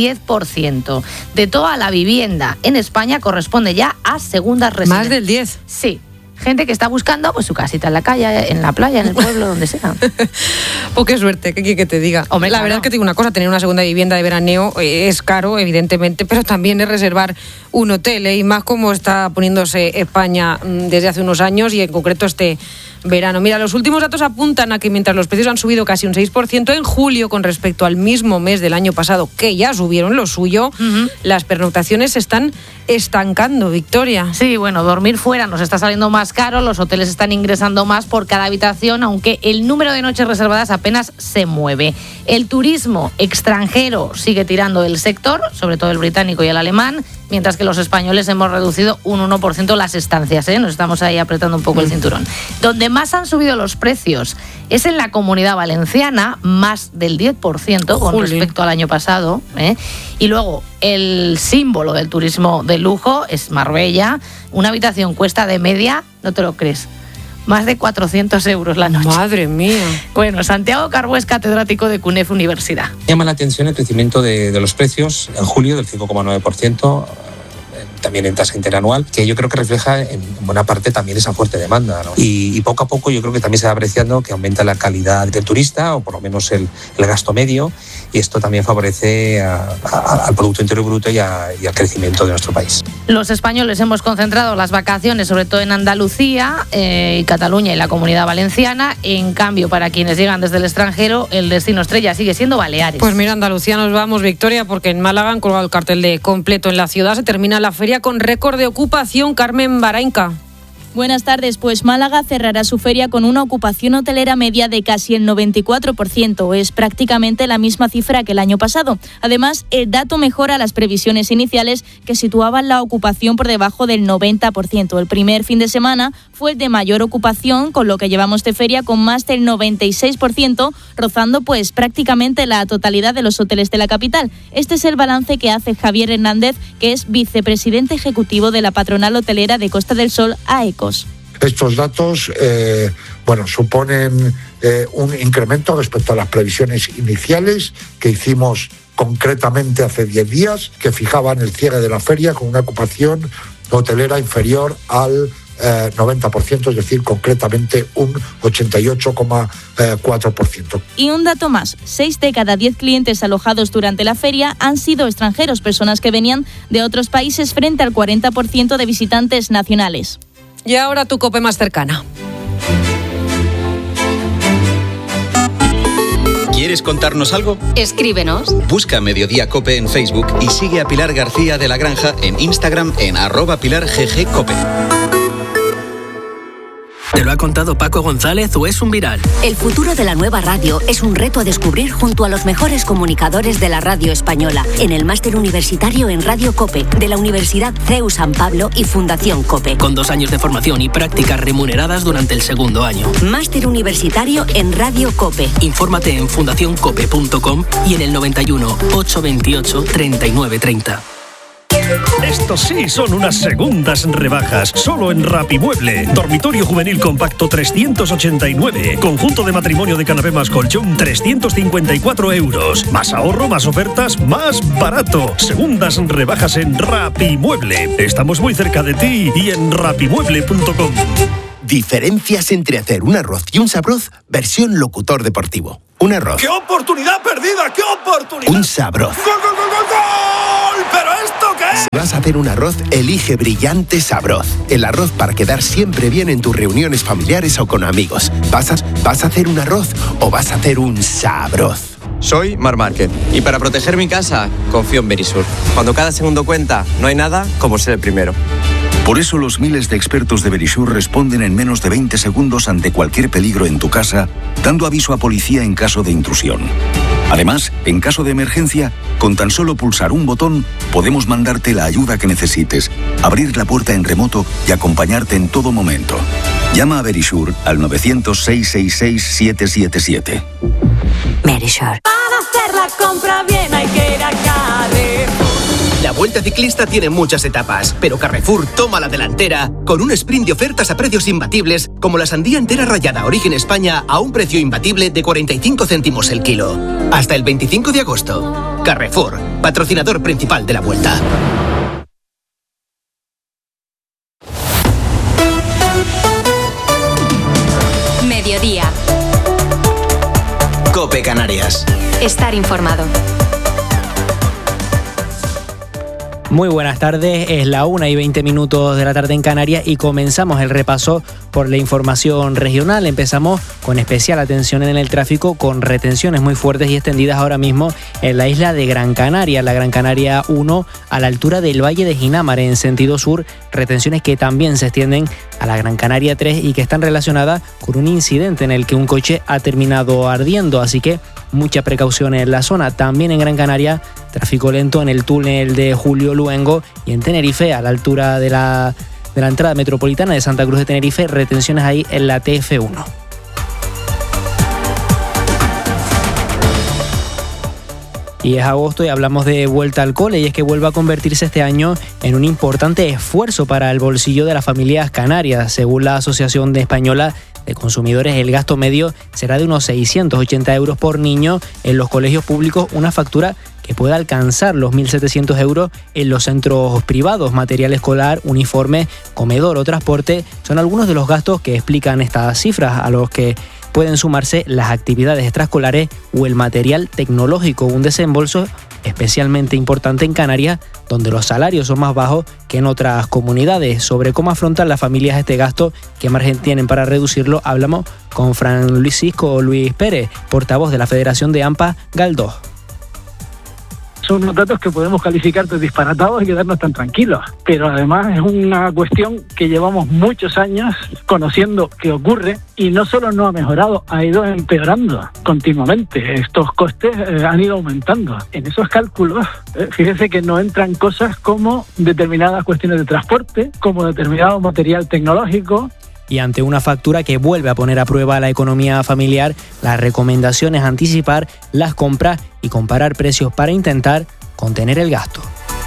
Speaker 6: 10% de toda la vivienda en España corresponde ya a segundas residencias.
Speaker 2: ¿Más del 10?
Speaker 6: Sí. Gente que está buscando pues su casita en la calle, en la playa, en el pueblo, donde sea.
Speaker 2: Pues qué suerte, ¿qué quiere que te diga? Hombre, la verdad es que te digo una cosa, tener una segunda vivienda de veraneo es caro, evidentemente, pero también es reservar un hotel, y más como está poniéndose España desde hace unos años, y en concreto este verano. Mira, los últimos datos apuntan a que mientras los precios han subido casi un 6% en julio con respecto al mismo mes del año pasado, que ya subieron lo suyo, las pernoctaciones se están estancando, Victoria.
Speaker 6: Sí, bueno, dormir fuera nos está saliendo más caro, los hoteles están ingresando más por cada habitación, aunque el número de noches reservadas apenas se mueve. El turismo extranjero sigue tirando del sector, sobre todo el británico y el alemán, mientras que los españoles hemos reducido un 1% las estancias, nos estamos ahí apretando un poco el cinturón. Donde más han subido los precios es en la Comunidad Valenciana, más del 10% con respecto al año pasado, Y luego el símbolo del turismo de lujo es Marbella. Una habitación cuesta de media, no te lo crees, más de 400 euros la noche.
Speaker 2: ¡Madre mía!
Speaker 6: Bueno, Santiago Carbó es catedrático de CUNEF Universidad.
Speaker 10: Llama la atención el crecimiento de los precios en julio del 5,9%, también en tasa interanual, que yo creo que refleja en buena parte también esa fuerte demanda, ¿no? Y poco a poco yo creo que también se va apreciando que aumenta la calidad del turista, o por lo menos el gasto medio, y esto también favorece al Producto Interior Bruto y al crecimiento de nuestro país.
Speaker 6: Los españoles hemos concentrado las vacaciones sobre todo en Andalucía, y Cataluña y la Comunidad Valenciana. En cambio, para quienes llegan desde el extranjero, el destino estrella sigue siendo Baleares.
Speaker 2: Pues mira, Andalucía nos vamos, Victoria, porque en Málaga han colgado el cartel de completo en la ciudad. Se termina la feria con récord de ocupación. Carmen Barainca.
Speaker 11: Buenas tardes, pues Málaga cerrará su feria con una ocupación hotelera media de casi el 94%, es prácticamente la misma cifra que el año pasado. Además, el dato mejora las previsiones iniciales que situaban la ocupación por debajo del 90%. El primer fin de semana fue el de mayor ocupación, con lo que llevamos de feria con más del 96%, rozando pues prácticamente la totalidad de los hoteles de la capital. Este es el balance que hace Javier Hernández, que es vicepresidente ejecutivo de la patronal hotelera de Costa del Sol, AECOS.
Speaker 12: Estos datos suponen un incremento respecto a las previsiones iniciales que hicimos concretamente hace 10 días, que fijaban el cierre de la feria con una ocupación hotelera inferior al 90%, es decir, concretamente un 88,4%.
Speaker 11: Y un dato más, 6 de cada 10 clientes alojados durante la feria han sido extranjeros, personas que venían de otros países, frente al 40% de visitantes nacionales.
Speaker 2: Y ahora tu COPE más cercana.
Speaker 8: ¿Quieres contarnos algo?
Speaker 9: Escríbenos.
Speaker 8: Busca Mediodía COPE en Facebook y sigue a Pilar García de la Granja en Instagram en @PilarGGCope.
Speaker 14: ¿Te lo ha contado Paco González o es un viral?
Speaker 16: El futuro de la nueva radio es un reto a descubrir junto a los mejores comunicadores de la radio española en el Máster Universitario en Radio COPE de la Universidad CEU San Pablo y Fundación COPE.
Speaker 14: Con 2 años de formación y prácticas remuneradas durante el segundo año.
Speaker 16: Máster Universitario en Radio COPE.
Speaker 14: Infórmate en fundacioncope.com y en el 91 828 3930.
Speaker 13: Estos sí son unas segundas rebajas. Solo en Rapimueble. Dormitorio juvenil compacto 389. Conjunto de matrimonio de canapé más colchón 354 euros. Más ahorro, más ofertas, más barato. Segundas rebajas en Rapimueble. Estamos muy cerca de ti y en rapimueble.com.
Speaker 15: Diferencias entre hacer un arroz y un sabroz versión locutor deportivo. Un arroz.
Speaker 13: ¡Qué oportunidad perdida! ¡Qué oportunidad!
Speaker 15: Un sabroz.
Speaker 13: ¡Gol, gol, gol, gol, gol! ¿Pero esto qué es?
Speaker 15: Si vas a hacer un arroz, elige Brillante Sabroz. El arroz para quedar siempre bien en tus reuniones familiares o con amigos. ¿Vas a hacer un arroz o vas a hacer un sabroz?
Speaker 17: Soy Mar Márquez y para proteger mi casa confío en Verisur. Cuando cada segundo cuenta, no hay nada como ser el primero.
Speaker 18: Por eso los miles de expertos de Verisur responden en menos de 20 segundos ante cualquier peligro en tu casa, dando aviso a policía en caso de intrusión. Además, en caso de emergencia, con tan solo pulsar un botón, podemos mandarte la ayuda que necesites, abrir la puerta en remoto y acompañarte en todo momento. Llama a Verisur al 900-666-777.
Speaker 20: Verisur. Para hacer la compra bien hay que ir a Carrefour.
Speaker 14: La Vuelta Ciclista tiene muchas etapas, pero Carrefour toma la delantera con un sprint de ofertas a precios imbatibles, como la sandía entera rallada Origen España a un precio imbatible de 45 céntimos el kilo. Hasta el 25 de agosto. Carrefour, patrocinador principal de la Vuelta.
Speaker 9: Mediodía.
Speaker 14: COPE Canarias.
Speaker 9: Estar informado.
Speaker 20: Muy buenas tardes, es la 1:20 de la tarde en Canarias y comenzamos el repaso por la información regional. Empezamos con especial atención en el tráfico, con retenciones muy fuertes y extendidas ahora mismo en la isla de Gran Canaria, la Gran Canaria 1 a la altura del Valle de Ginamar en sentido sur, retenciones que también se extienden a la Gran Canaria 3 y que están relacionadas con un incidente en el que un coche ha terminado ardiendo, así que mucha precaución en la zona. También en Gran Canaria, tráfico lento en el túnel de Julio Luengo y en Tenerife, a la altura de la entrada metropolitana de Santa Cruz de Tenerife, retenciones ahí en la TF1. Y es agosto y hablamos de vuelta al cole, y es que vuelve a convertirse este año en un importante esfuerzo para el bolsillo de las familias canarias. Según la Asociación Española de Consumidores, el gasto medio será de unos 680 euros por niño en los colegios públicos, una factura que puede alcanzar los 1.700 euros en los centros privados. Material escolar, uniforme, comedor o transporte son algunos de los gastos que explican estas cifras, a los que pueden sumarse las actividades extraescolares o el material tecnológico, un desembolso especialmente importante en Canarias, donde los salarios son más bajos que en otras comunidades. Sobre cómo afrontan las familias este gasto, qué margen tienen para reducirlo, hablamos con Francisco Luis Pérez, portavoz de la Federación de AMPA Galdós.
Speaker 21: Son unos datos que podemos calificar de disparatados y quedarnos tan tranquilos, pero además es una cuestión que llevamos muchos años conociendo que ocurre y no solo no ha mejorado, ha ido empeorando continuamente. Estos costes han ido aumentando. En esos cálculos, fíjese que no entran cosas como determinadas cuestiones de transporte, como determinado material tecnológico.
Speaker 20: Y ante una factura que vuelve a poner a prueba la economía familiar, la recomendación es anticipar las compras y comparar precios para intentar contener el gasto.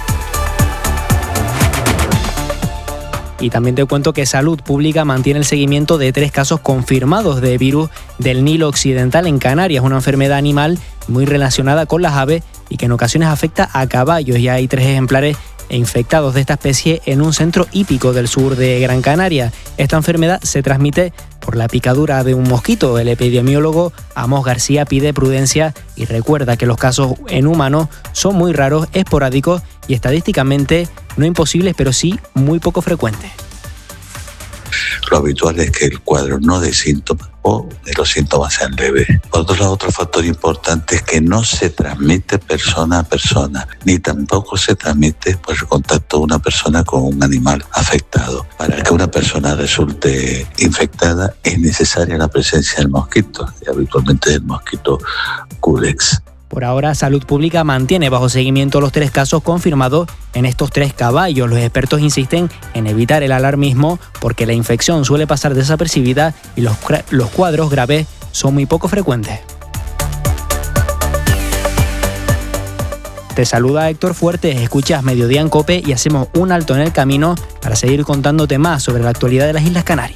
Speaker 20: Y también te cuento que Salud Pública mantiene el seguimiento de 3 casos confirmados de virus del Nilo Occidental en Canarias, una enfermedad animal muy relacionada con las aves y que en ocasiones afecta a caballos. Ya hay 3 ejemplares infectados de esta especie en un centro hípico del sur de Gran Canaria. Esta enfermedad se transmite por la picadura de un mosquito. El epidemiólogo Amos García pide prudencia y recuerda que los casos en humanos son muy raros, esporádicos y estadísticamente no imposibles, pero sí muy poco frecuentes.
Speaker 27: Lo habitual es que el cuadro no dé síntomas o de los síntomas sean leves. Por otro lado, otro factor importante es que no se transmite persona a persona, ni tampoco se transmite por el contacto de una persona con un animal afectado. Para que una persona resulte infectada es necesaria la presencia del mosquito, y habitualmente del mosquito Culex.
Speaker 20: Por ahora, Salud Pública mantiene bajo seguimiento los 3 casos confirmados en estos 3 caballos. Los expertos insisten en evitar el alarmismo porque la infección suele pasar desapercibida y los cuadros graves son muy poco frecuentes. Te saluda Héctor Fuertes, escuchas Mediodía en COPE y hacemos un alto en el camino para seguir contándote más sobre la actualidad de las Islas Canarias.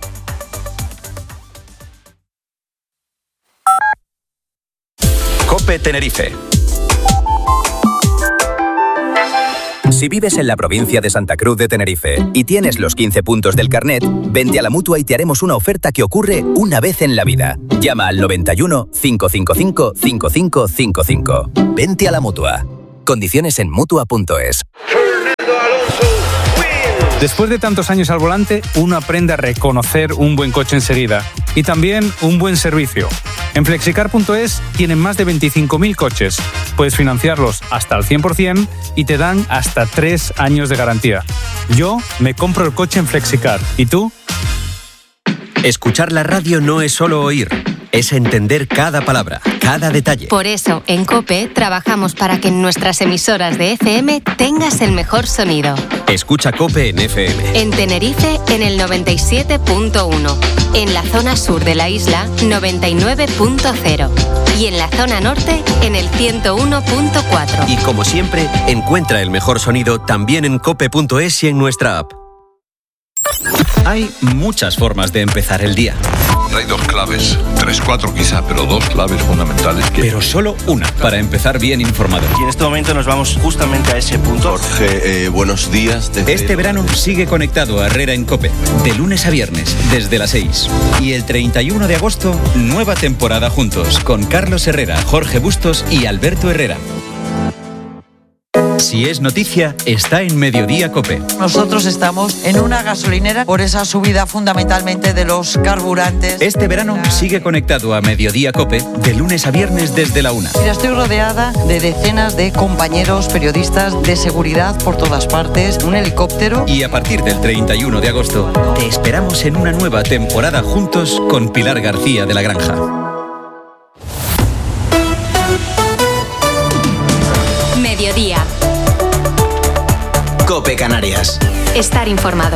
Speaker 1: COPE Tenerife. Si vives en la provincia de Santa Cruz de Tenerife y tienes los 15 puntos del carnet, vente a la Mutua y te haremos una oferta que ocurre una vez en la vida. Llama al 91 555 5555. Vente a la Mutua. Condiciones en Mutua.es.
Speaker 19: Después de tantos años al volante, uno aprende a reconocer un buen coche enseguida y también un buen servicio. En Flexicar.es tienen más de 25.000 coches. Puedes financiarlos hasta al 100% y te dan hasta 3 años de garantía. Yo me compro el coche en Flexicar. ¿Y tú?
Speaker 1: Escuchar la radio no es solo oír, es entender cada palabra, cada detalle.
Speaker 9: Por eso, en COPE trabajamos para que en nuestras emisoras de FM tengas el mejor sonido.
Speaker 1: Escucha COPE en FM.
Speaker 9: En Tenerife, en el 97.1. En la zona sur de la isla, 99.0. Y en la zona norte, en el 101.4.
Speaker 1: Y como siempre, encuentra el mejor sonido también en cope.es y en nuestra app. Hay muchas formas de empezar el día.
Speaker 22: Hay 2 claves, 3, 4 quizá, pero 2 claves fundamentales.
Speaker 1: Pero solo una para empezar bien informado.
Speaker 23: Y en este momento nos vamos justamente a ese punto.
Speaker 22: Jorge, buenos días.
Speaker 1: Este verano sigue conectado a Herrera en COPE, de lunes a viernes, desde las 6. Y el 31 de agosto, nueva temporada juntos, con Carlos Herrera, Jorge Bustos y Alberto Herrera. Si es noticia, está en Mediodía COPE.
Speaker 24: Nosotros estamos en una gasolinera por esa subida fundamentalmente de los carburantes.
Speaker 1: Este verano sigue conectado a Mediodía COPE de lunes a viernes desde la 1.
Speaker 24: Mira, estoy rodeada de decenas de compañeros periodistas de seguridad por todas partes, un helicóptero.
Speaker 1: Y a partir del 31 de agosto, te esperamos en una nueva temporada juntos con Pilar García de la Granja.
Speaker 9: Mediodía.
Speaker 14: COPE Canarias.
Speaker 9: Estar informado.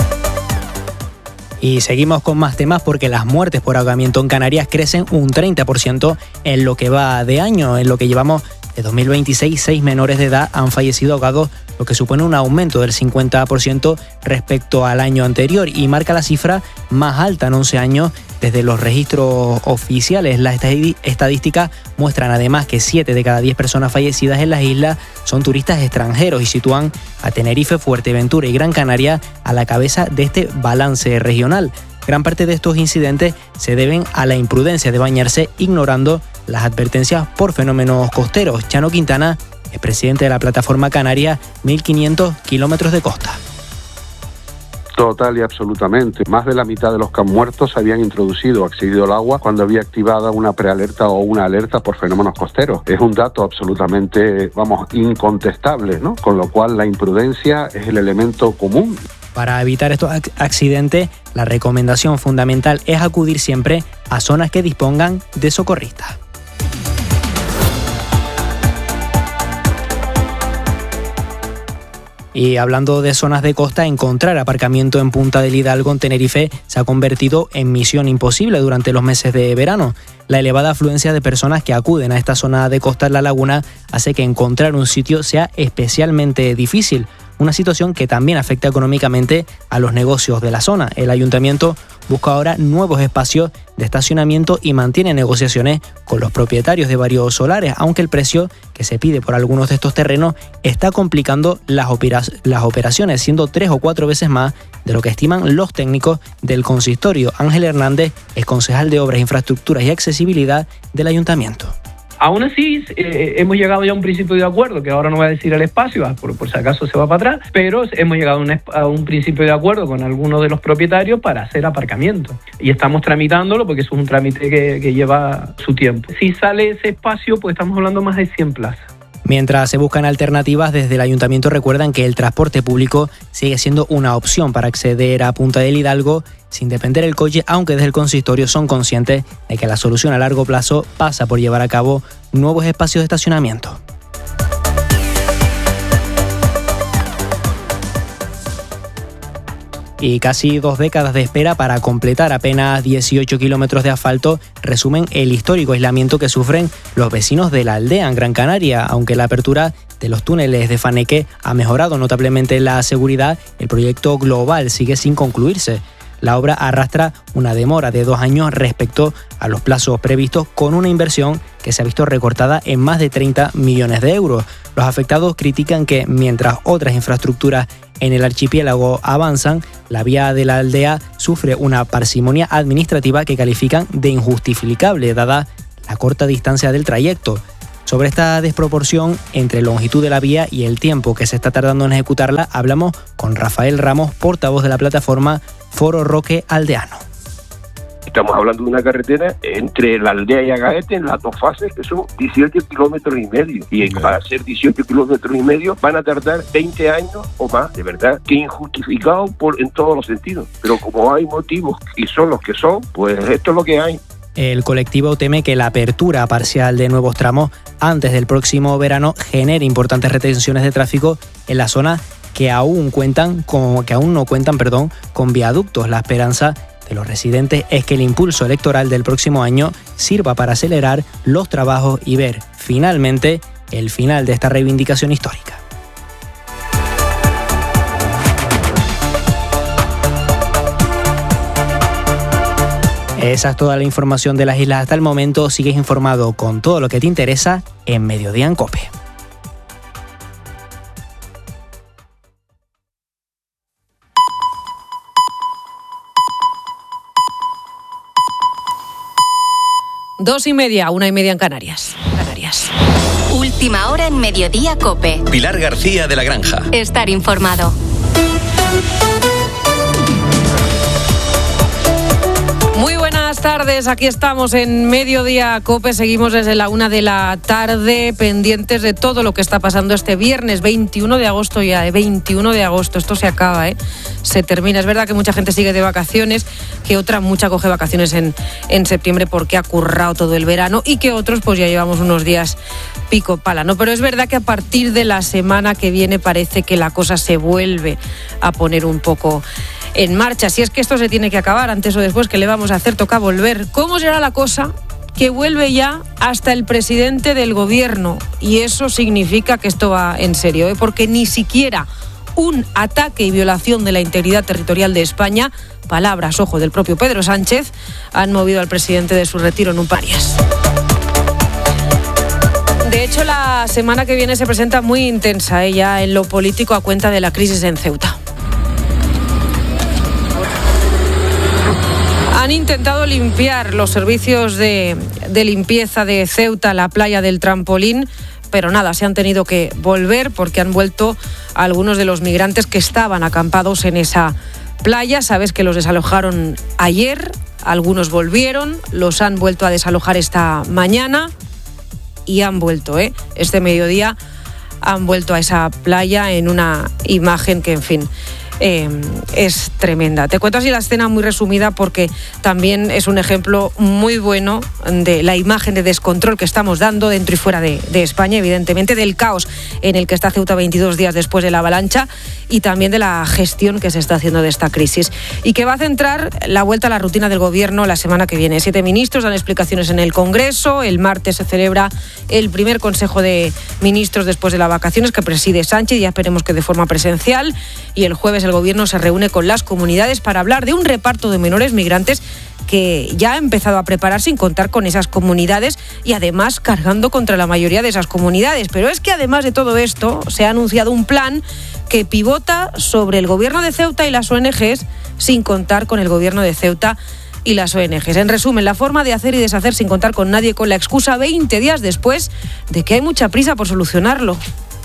Speaker 20: Y seguimos con más temas porque las muertes por ahogamiento en Canarias crecen un 30% en lo que va de año. En lo que llevamos de 2026, 6 menores de edad han fallecido ahogados, lo que supone un aumento del 50% respecto al año anterior y marca la cifra más alta en 11 años desde los registros oficiales. Las estadísticas muestran además que 7 de cada 10 personas fallecidas en las islas son turistas extranjeros y sitúan a Tenerife, Fuerteventura y Gran Canaria a la cabeza de este balance regional. Gran parte de estos incidentes se deben a la imprudencia de bañarse ignorando las advertencias por fenómenos costeros. Chano Quintana es presidente de la plataforma canaria 1500 kilómetros de costa.
Speaker 25: Total y absolutamente. Más de la mitad de los que han muerto se habían introducido o accedido al agua cuando había activada una prealerta o una alerta por fenómenos costeros. Es un dato absolutamente, incontestable, ¿no? Con lo cual la imprudencia es el elemento común.
Speaker 20: Para evitar estos accidentes, la recomendación fundamental es acudir siempre a zonas que dispongan de socorristas. Y hablando de zonas de costa, encontrar aparcamiento en Punta del Hidalgo, en Tenerife, se ha convertido en misión imposible durante los meses de verano. La elevada afluencia de personas que acuden a esta zona de costa en la laguna hace que encontrar un sitio sea especialmente difícil. Una situación que también afecta económicamente a los negocios de la zona. El ayuntamiento busca ahora nuevos espacios de estacionamiento y mantiene negociaciones con los propietarios de varios solares, aunque el precio que se pide por algunos de estos terrenos está complicando las operaciones, siendo 3 o 4 veces más de lo que estiman los técnicos del consistorio. Ángel Hernández es concejal de Obras, Infraestructuras y Accesibilidad del ayuntamiento.
Speaker 26: Aún así, hemos llegado ya a un principio de acuerdo, que ahora no voy a decir el espacio, por si acaso se va para atrás, pero hemos llegado a un principio de acuerdo con algunos de los propietarios para hacer aparcamiento. Y estamos tramitándolo porque eso es un trámite que lleva su tiempo. Si sale ese espacio, pues estamos hablando más de 100 plazas.
Speaker 20: Mientras se buscan alternativas, desde el ayuntamiento recuerdan que el transporte público sigue siendo una opción para acceder a Punta del Hidalgo sin depender del coche, aunque desde el consistorio son conscientes de que la solución a largo plazo pasa por llevar a cabo nuevos espacios de estacionamiento. y casi 2 décadas de espera para completar apenas 18 kilómetros de asfalto resumen el histórico aislamiento que sufren los vecinos de La Aldea en Gran Canaria. Aunque la apertura de los túneles de Faneque ha mejorado notablemente la seguridad, el proyecto global sigue sin concluirse. La obra arrastra una demora de 2 años respecto a los plazos previstos, con una inversión que se ha visto recortada en más de 30 millones de euros. Los afectados critican que mientras otras infraestructuras en el archipiélago avanzan, la vía de La Aldea sufre una parsimonia administrativa que califican de injustificable, dada la corta distancia del trayecto. Sobre esta desproporción entre longitud de la vía y el tiempo que se está tardando en ejecutarla, hablamos con Rafael Ramos, portavoz de la plataforma Foro Roque Aldeano.
Speaker 3: Estamos hablando de una carretera entre La Aldea y Agaete en las 2 fases, que son 18 kilómetros y medio. Y para hacer 18 kilómetros y medio van a tardar 20 años o más, de verdad, que injustificado en todos los sentidos. Pero como hay motivos y son los que son, pues esto es lo que hay.
Speaker 20: El colectivo teme que la apertura parcial de nuevos tramos antes del próximo verano genere importantes retenciones de tráfico en la zona que aún no cuentan con viaductos. La esperanza de los residentes es que el impulso electoral del próximo año sirva para acelerar los trabajos y ver finalmente el final de esta reivindicación histórica. Esa es toda la información de las islas hasta el momento. Sigues informado con todo lo que te interesa en Mediodía en COPE.
Speaker 2: Dos y media, 1:30 en Canarias.
Speaker 9: Última hora en Mediodía COPE.
Speaker 8: Pilar García de la Granja.
Speaker 9: Estar informado.
Speaker 2: Muy buenas tardes, aquí estamos en Mediodía COPE, seguimos desde la 1 de la tarde, pendientes de todo lo que está pasando este viernes 21 de agosto ya, 21 de agosto, esto se acaba, se termina. Es verdad que mucha gente sigue de vacaciones, que mucha coge vacaciones en septiembre porque ha currado todo el verano y que otros pues ya llevamos unos días pico pala, ¿no? Pero es verdad que a partir de la semana que viene parece que la cosa se vuelve a poner un poco en marcha. Si es que esto se tiene que acabar antes o después, ¿qué le vamos a hacer? Toca volver. ¿Cómo será la cosa? Que vuelve ya hasta el presidente del gobierno, y eso significa que esto va en serio, porque ni siquiera un ataque y violación de la integridad territorial de España, palabras, ojo, del propio Pedro Sánchez, han movido al presidente de su retiro en un parias. De hecho, la semana que viene se presenta muy intensa, ya en lo político, a cuenta de la crisis en Ceuta. Han intentado limpiar los servicios de limpieza de Ceuta, la playa del Trampolín, pero nada, se han tenido que volver porque han vuelto algunos de los migrantes que estaban acampados en esa playa. Sabes que los desalojaron ayer, algunos volvieron, los han vuelto a desalojar esta mañana y han vuelto, este mediodía han vuelto a esa playa en una imagen que, en fin, es tremenda. Te cuento así la escena muy resumida porque también es un ejemplo muy bueno de la imagen de descontrol que estamos dando dentro y fuera de España, evidentemente, del caos en el que está Ceuta 22 días después de la avalancha y también de la gestión que se está haciendo de esta crisis y que va a centrar la vuelta a la rutina del gobierno la semana que viene. 7 ministros dan explicaciones en el Congreso. El martes se celebra el primer Consejo de Ministros después de las vacaciones que preside Sánchez, ya esperemos que de forma presencial, y el jueves el gobierno se reúne con las comunidades para hablar de un reparto de menores migrantes que ya ha empezado a preparar sin contar con esas comunidades y además cargando contra la mayoría de esas comunidades. Pero es que además de todo esto se ha anunciado un plan que pivota sobre el gobierno de Ceuta y las ONGs sin contar con el gobierno de Ceuta y las ONGs. En resumen, la forma de hacer y deshacer sin contar con nadie, con la excusa 20 días después de que hay mucha prisa por solucionarlo.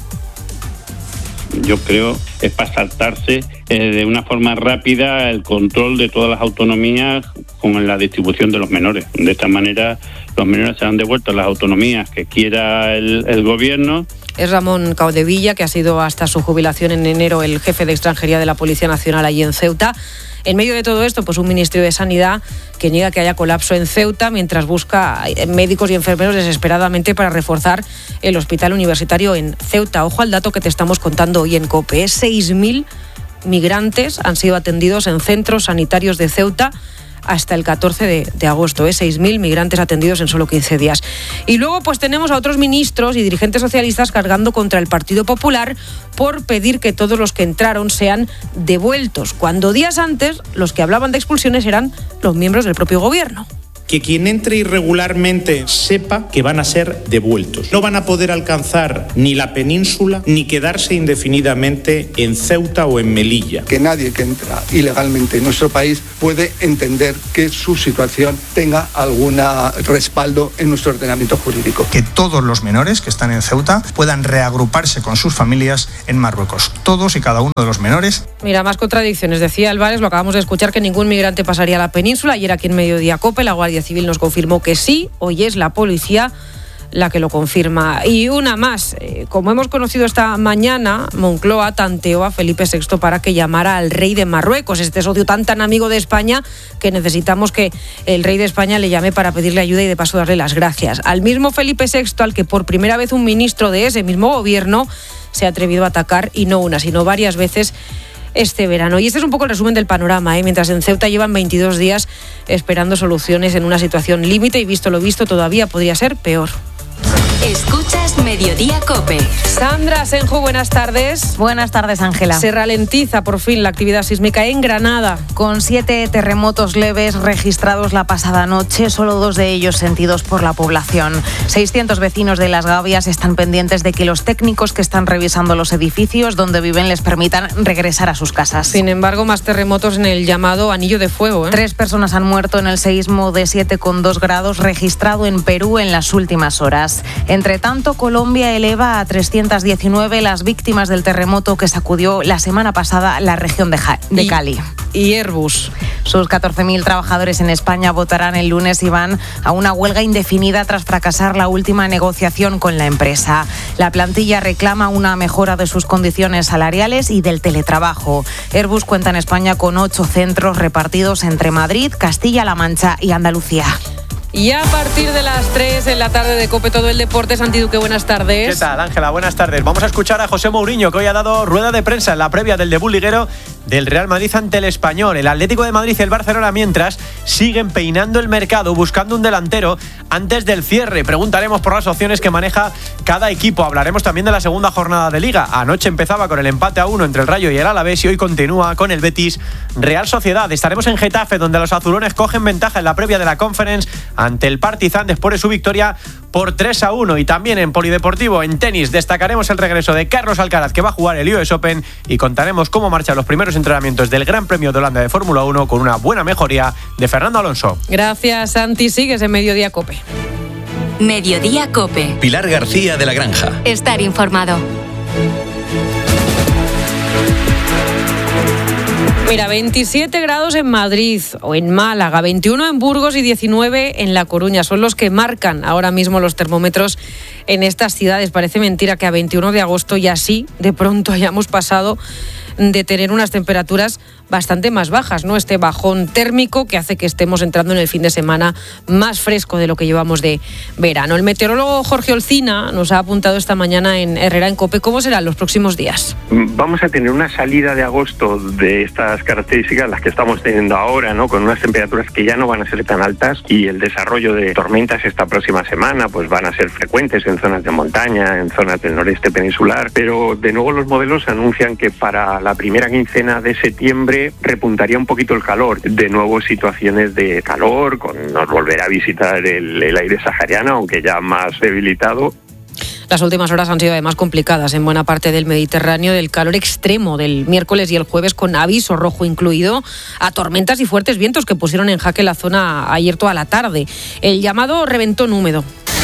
Speaker 4: Yo creo es para saltarse de una forma rápida el control de todas las autonomías con la distribución de los menores. De esta manera los menores serán devueltos a las autonomías que quiera el gobierno.
Speaker 2: Es Ramón Caudevilla, que ha sido hasta su jubilación en enero el jefe de extranjería de la Policía Nacional allí en Ceuta. En medio de todo esto, pues un Ministerio de Sanidad que niega que haya colapso en Ceuta mientras busca médicos y enfermeros desesperadamente para reforzar el hospital universitario en Ceuta. Ojo al dato que te estamos contando hoy en COPE. 6.000 migrantes han sido atendidos en centros sanitarios de Ceuta hasta el 14 de agosto, 6.000 migrantes atendidos en solo 15 días. Y luego pues tenemos a otros ministros y dirigentes socialistas cargando contra el Partido Popular por pedir que todos los que entraron sean devueltos, cuando días antes los que hablaban de expulsiones eran los miembros del propio gobierno.
Speaker 5: Que quien entre irregularmente sepa que van a ser devueltos. No van a poder alcanzar ni la península ni quedarse indefinidamente en Ceuta o en Melilla.
Speaker 6: Que nadie que entra ilegalmente en nuestro país puede entender que su situación tenga algún respaldo en nuestro ordenamiento jurídico.
Speaker 7: Que todos los menores que están en Ceuta puedan reagruparse con sus familias en Marruecos. Todos y cada uno de los menores.
Speaker 2: Mira, más contradicciones. Decía Álvarez, lo acabamos de escuchar, que ningún migrante pasaría a la península. Ayer aquí en Mediodía COPE, la Guardia Civil nos confirmó que sí. Hoy es la policía la que lo confirma. Y una más, como hemos conocido esta mañana, Moncloa tanteó a Felipe VI para que llamara al rey de Marruecos, este socio tan amigo de España que necesitamos que el rey de España le llame para pedirle ayuda y de paso darle las gracias. Al mismo Felipe VI, al que por primera vez un ministro de ese mismo gobierno se ha atrevido a atacar, y no una, sino varias veces este verano. Y este es un poco el resumen del panorama, mientras en Ceuta llevan 22 días esperando soluciones en una situación límite y visto lo visto todavía podría ser peor.
Speaker 9: Escuchas Mediodía COPE.
Speaker 2: Sandra Senjo, buenas tardes.
Speaker 10: Buenas tardes, Ángela.
Speaker 2: Se ralentiza por fin la actividad sísmica en Granada.
Speaker 10: Con 7 terremotos leves registrados la pasada noche, solo 2 de ellos sentidos por la población. 600 vecinos de Las Gavias están pendientes de que los técnicos que están revisando los edificios donde viven les permitan regresar a sus casas.
Speaker 2: Sin embargo, más terremotos en el llamado Anillo de Fuego.
Speaker 10: 3 personas han muerto en el seísmo de 7,2 grados registrado en Perú en las últimas horas. Entre tanto, Colombia eleva a 319 las víctimas del terremoto que sacudió la semana pasada la región de Cali.
Speaker 2: Y Airbus.
Speaker 10: Sus 14.000 trabajadores en España votarán el lunes y van a una huelga indefinida tras fracasar la última negociación con la empresa. La plantilla reclama una mejora de sus condiciones salariales y del teletrabajo. Airbus cuenta en España con 8 centros repartidos entre Madrid, Castilla-La Mancha y Andalucía.
Speaker 2: Y a partir de las 3 en la tarde de COPE todo el deporte. Santi Duque, buenas tardes.
Speaker 11: ¿Qué tal, Ángela? Buenas tardes. Vamos a escuchar a José Mourinho, que hoy ha dado rueda de prensa en la previa del debut liguero del Real Madrid ante el Español. El Atlético de Madrid y el Barcelona, mientras, siguen peinando el mercado, buscando un delantero antes del cierre. Preguntaremos por las opciones que maneja cada equipo. Hablaremos también de la segunda jornada de Liga. Anoche empezaba con el empate a 1 entre el Rayo y el Alavés y hoy continúa con el Betis Real Sociedad. Estaremos en Getafe, donde los azulones cogen ventaja en la previa de la Conference ante el Partizan después de su victoria por 3-1. Y también en polideportivo, en tenis, destacaremos el regreso de Carlos Alcaraz, que va a jugar el US Open, y contaremos cómo marchan los primeros entrenamientos del Gran Premio de Holanda de Fórmula 1 con una buena mejoría de Fernando Alonso.
Speaker 2: Gracias, Santi. Sigues en Mediodía COPE.
Speaker 9: Mediodía COPE.
Speaker 8: Pilar García de la Granja.
Speaker 9: Estar informado.
Speaker 2: Mira, 27 grados en Madrid o en Málaga, 21 en Burgos y 19 en La Coruña. Son los que marcan ahora mismo los termómetros en estas ciudades. Parece mentira que a 21 de agosto y así de pronto hayamos pasado de tener unas temperaturas bastante más bajas, ¿no? Este bajón térmico que hace que estemos entrando en el fin de semana más fresco de lo que llevamos de verano. El meteorólogo Jorge Olcina nos ha apuntado esta mañana en Herrera en COPE cómo serán los próximos días.
Speaker 3: Vamos a tener una salida de agosto de estas características, las que estamos teniendo ahora, ¿no? Con unas temperaturas que ya no van a ser tan altas, y el desarrollo de tormentas esta próxima semana pues van a ser frecuentes en zonas de montaña, en zonas del noreste peninsular, pero de nuevo los modelos anuncian que para la primera quincena de septiembre repuntaría un poquito el calor. De nuevo situaciones de calor, nos volverá a visitar el aire sahariano, aunque ya más debilitado.
Speaker 2: Las últimas horas han sido además complicadas en buena parte del Mediterráneo, del calor extremo del miércoles y el jueves, con aviso rojo incluido, a tormentas y fuertes vientos que pusieron en jaque la zona ayer toda la tarde. El llamado reventón húmedo.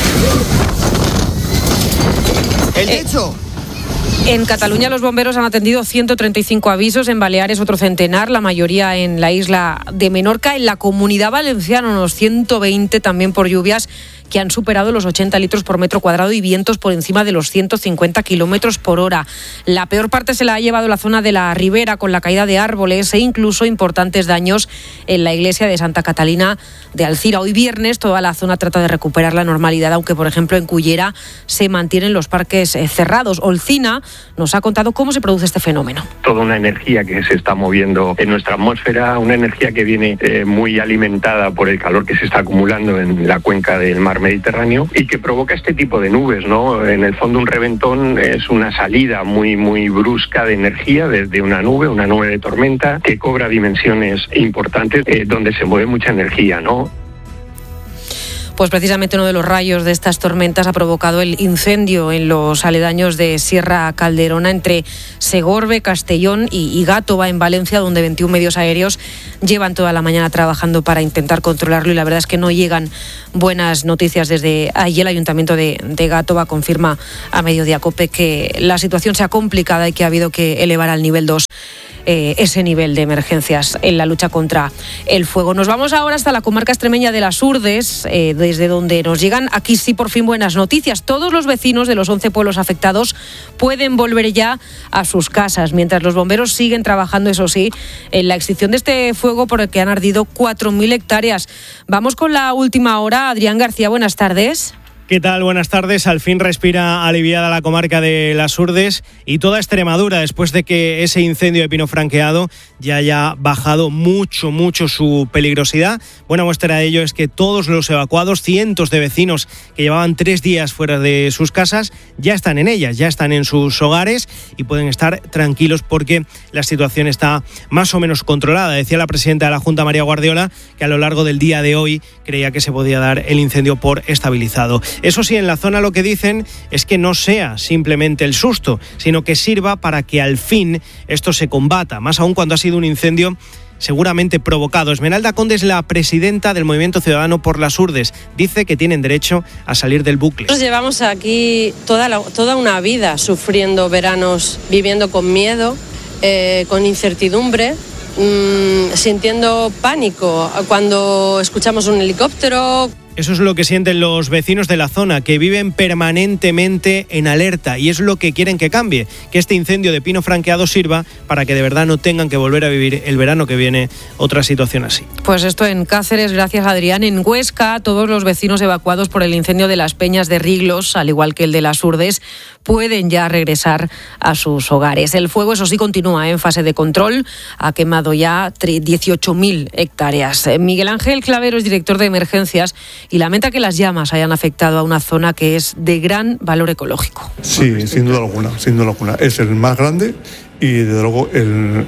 Speaker 12: ¡El techo!
Speaker 2: En Cataluña los bomberos han atendido 135 avisos, en Baleares otro centenar, la mayoría en la isla de Menorca. En la Comunidad Valenciana unos 120 también por lluvias que han superado los 80 litros por metro cuadrado y vientos por encima de los 150 kilómetros por hora. La peor parte se la ha llevado la zona de la Ribera, con la caída de árboles e incluso importantes daños en la iglesia de Santa Catalina de Alcira. Hoy viernes toda la zona trata de recuperar la normalidad, aunque por ejemplo en Cullera se mantienen los parques cerrados. Olcina nos ha contado cómo se produce este fenómeno.
Speaker 13: Toda una energía que se está moviendo en nuestra atmósfera, una energía que viene muy alimentada por el calor que se está acumulando en la cuenca del mar Mediterráneo y que provoca este tipo de nubes, ¿no? En el fondo un reventón es una salida muy brusca de energía desde una nube de tormenta que cobra dimensiones importantes donde se mueve mucha energía, ¿no?
Speaker 2: Pues precisamente uno de los rayos de estas tormentas ha provocado el incendio en los aledaños de Sierra Calderona, entre Segorbe, Castellón y Gátova, en Valencia, donde 21 medios aéreos llevan toda la mañana trabajando para intentar controlarlo, y la verdad es que no llegan buenas noticias desde allí. El Ayuntamiento de Gátova confirma a Mediodía COPE que la situación se ha complicado y que ha habido que elevar al nivel 2 ese nivel de emergencias en la lucha contra el fuego. Nos vamos ahora hasta la comarca extremeña de las Urdes, desde donde nos llegan, aquí sí, por fin buenas noticias. Todos los vecinos de los 11 pueblos afectados pueden volver ya a sus casas, mientras los bomberos siguen trabajando, eso sí, en la extinción de este fuego por el que han ardido 4.000 hectáreas. Vamos con la última hora. Adrián García, buenas tardes.
Speaker 15: ¿Qué tal? Buenas tardes. Al fin respira aliviada la comarca de las Urdes y toda Extremadura, después de que ese incendio de pino franqueado ya haya bajado mucho su peligrosidad. Buena muestra de ello es que todos los evacuados, cientos de vecinos que llevaban 3 días fuera de sus casas, ya están en ellas, ya están en sus hogares y pueden estar tranquilos porque la situación está más o menos controlada. Decía la presidenta de la Junta, María Guardiola, que a lo largo del día de hoy creía que se podía dar el incendio por estabilizado. Eso sí, en la zona lo que dicen es que no sea simplemente el susto, sino que sirva para que al fin esto se combata, más aún cuando ha sido un incendio seguramente provocado. Esmeralda Conde es la presidenta del Movimiento Ciudadano por las Urdes. Dice que tienen derecho a salir del bucle.
Speaker 16: Nosotros llevamos aquí toda una vida sufriendo veranos, viviendo con miedo, con incertidumbre, sintiendo pánico cuando escuchamos un helicóptero.
Speaker 15: Eso es lo que sienten los vecinos de la zona, que viven permanentemente en alerta, y es lo que quieren que cambie, que este incendio de pino franqueado sirva para que de verdad no tengan que volver a vivir el verano que viene otra situación así.
Speaker 2: Pues esto en Cáceres, gracias Adrián. En Huesca, todos los vecinos evacuados por el incendio de las Peñas de Riglos, al igual que el de las Urdes, pueden ya regresar a sus hogares. El fuego, eso sí, continúa en fase de control. Ha quemado ya 18.000 hectáreas. Miguel Ángel Clavero es director de emergencias y lamenta que las llamas hayan afectado a una zona que es de gran valor ecológico.
Speaker 17: Sí, sin duda alguna. Es el más grande y desde luego el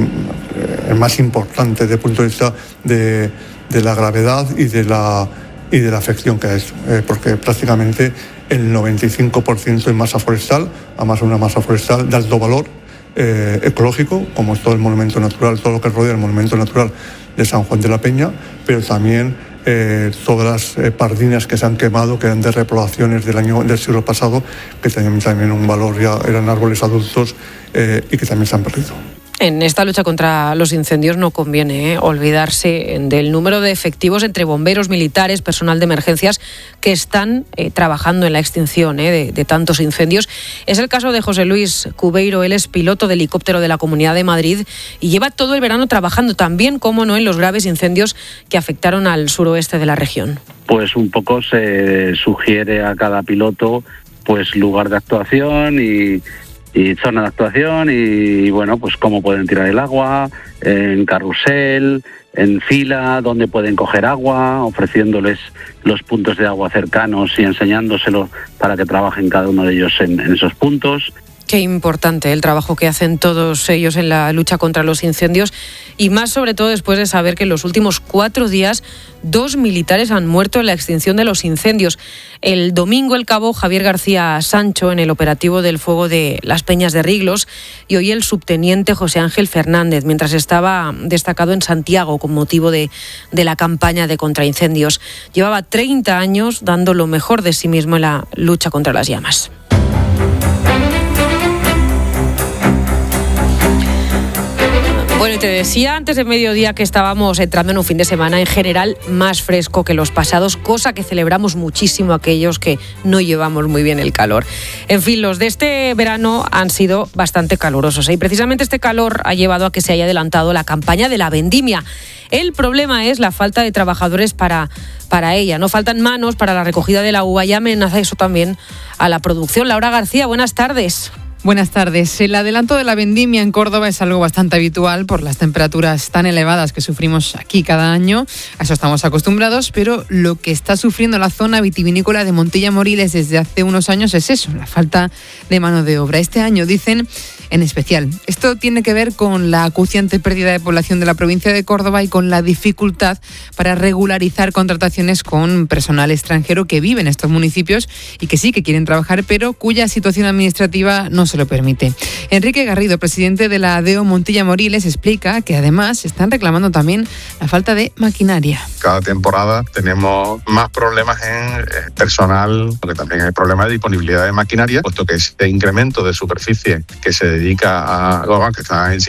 Speaker 17: más importante desde el punto de vista de la gravedad y de la afección que ha hecho, porque prácticamente el 95% es masa forestal, además una masa forestal de alto valor ecológico, como es todo el monumento natural, todo lo que rodea el monumento natural de San Juan de la Peña, pero también todas las pardinas que se han quemado, que eran de repoblaciones del siglo pasado, que tenían también un valor, ya eran árboles adultos y que también se han perdido.
Speaker 2: En esta lucha contra los incendios no conviene olvidarse del número de efectivos entre bomberos, militares, personal de emergencias que están trabajando en la extinción de tantos incendios. Es el caso de José Luis Cubeiro. Él es piloto de helicóptero de la Comunidad de Madrid y lleva todo el verano trabajando también, como no, en los graves incendios que afectaron al suroeste de la región.
Speaker 18: Pues un poco se sugiere a cada piloto pues lugar de actuación y zona de actuación y bueno, pues cómo pueden tirar el agua, en carrusel, en fila, dónde pueden coger agua, ofreciéndoles los puntos de agua cercanos y enseñándoselo para que trabajen cada uno de ellos en esos puntos.
Speaker 2: Qué importante el trabajo que hacen todos ellos en la lucha contra los incendios y más sobre todo después de saber que en los últimos 4 días 2 militares han muerto en la extinción de los incendios. El domingo el cabo Javier García Sancho en el operativo del fuego de las Peñas de Riglos y hoy el subteniente José Ángel Fernández mientras estaba destacado en Santiago con motivo de la campaña de contraincendios. Llevaba 30 años dando lo mejor de sí mismo en la lucha contra las llamas. Bueno, y te decía antes de mediodía que estábamos entrando en un fin de semana en general más fresco que los pasados, cosa que celebramos muchísimo aquellos que no llevamos muy bien el calor. En fin, los de este verano han sido bastante calurosos, y precisamente este calor ha llevado a que se haya adelantado la campaña de la vendimia. El problema es la falta de trabajadores para ella. No faltan manos para la recogida de la uva y amenaza eso también a la producción. Laura García, buenas tardes.
Speaker 1: Buenas tardes. El adelanto de la vendimia en Córdoba es algo bastante habitual por las temperaturas tan elevadas que sufrimos aquí cada año. A eso estamos acostumbrados, pero lo que está sufriendo la zona vitivinícola de Montilla-Moriles desde hace unos años es eso, la falta de mano de obra. Este año, dicen, en especial. Esto tiene que ver con la acuciante pérdida de población de la provincia de Córdoba y con la dificultad para regularizar contrataciones con personal extranjero que vive en estos municipios y que sí que quieren trabajar, pero cuya situación administrativa no se lo permite. Enrique Garrido, presidente de la ADEO Montilla-Moriles, explica que además están reclamando también la falta de maquinaria.
Speaker 19: Cada temporada tenemos más problemas en personal, porque también hay problemas de disponibilidad de maquinaria, puesto que este incremento de superficie que se dedica a que está en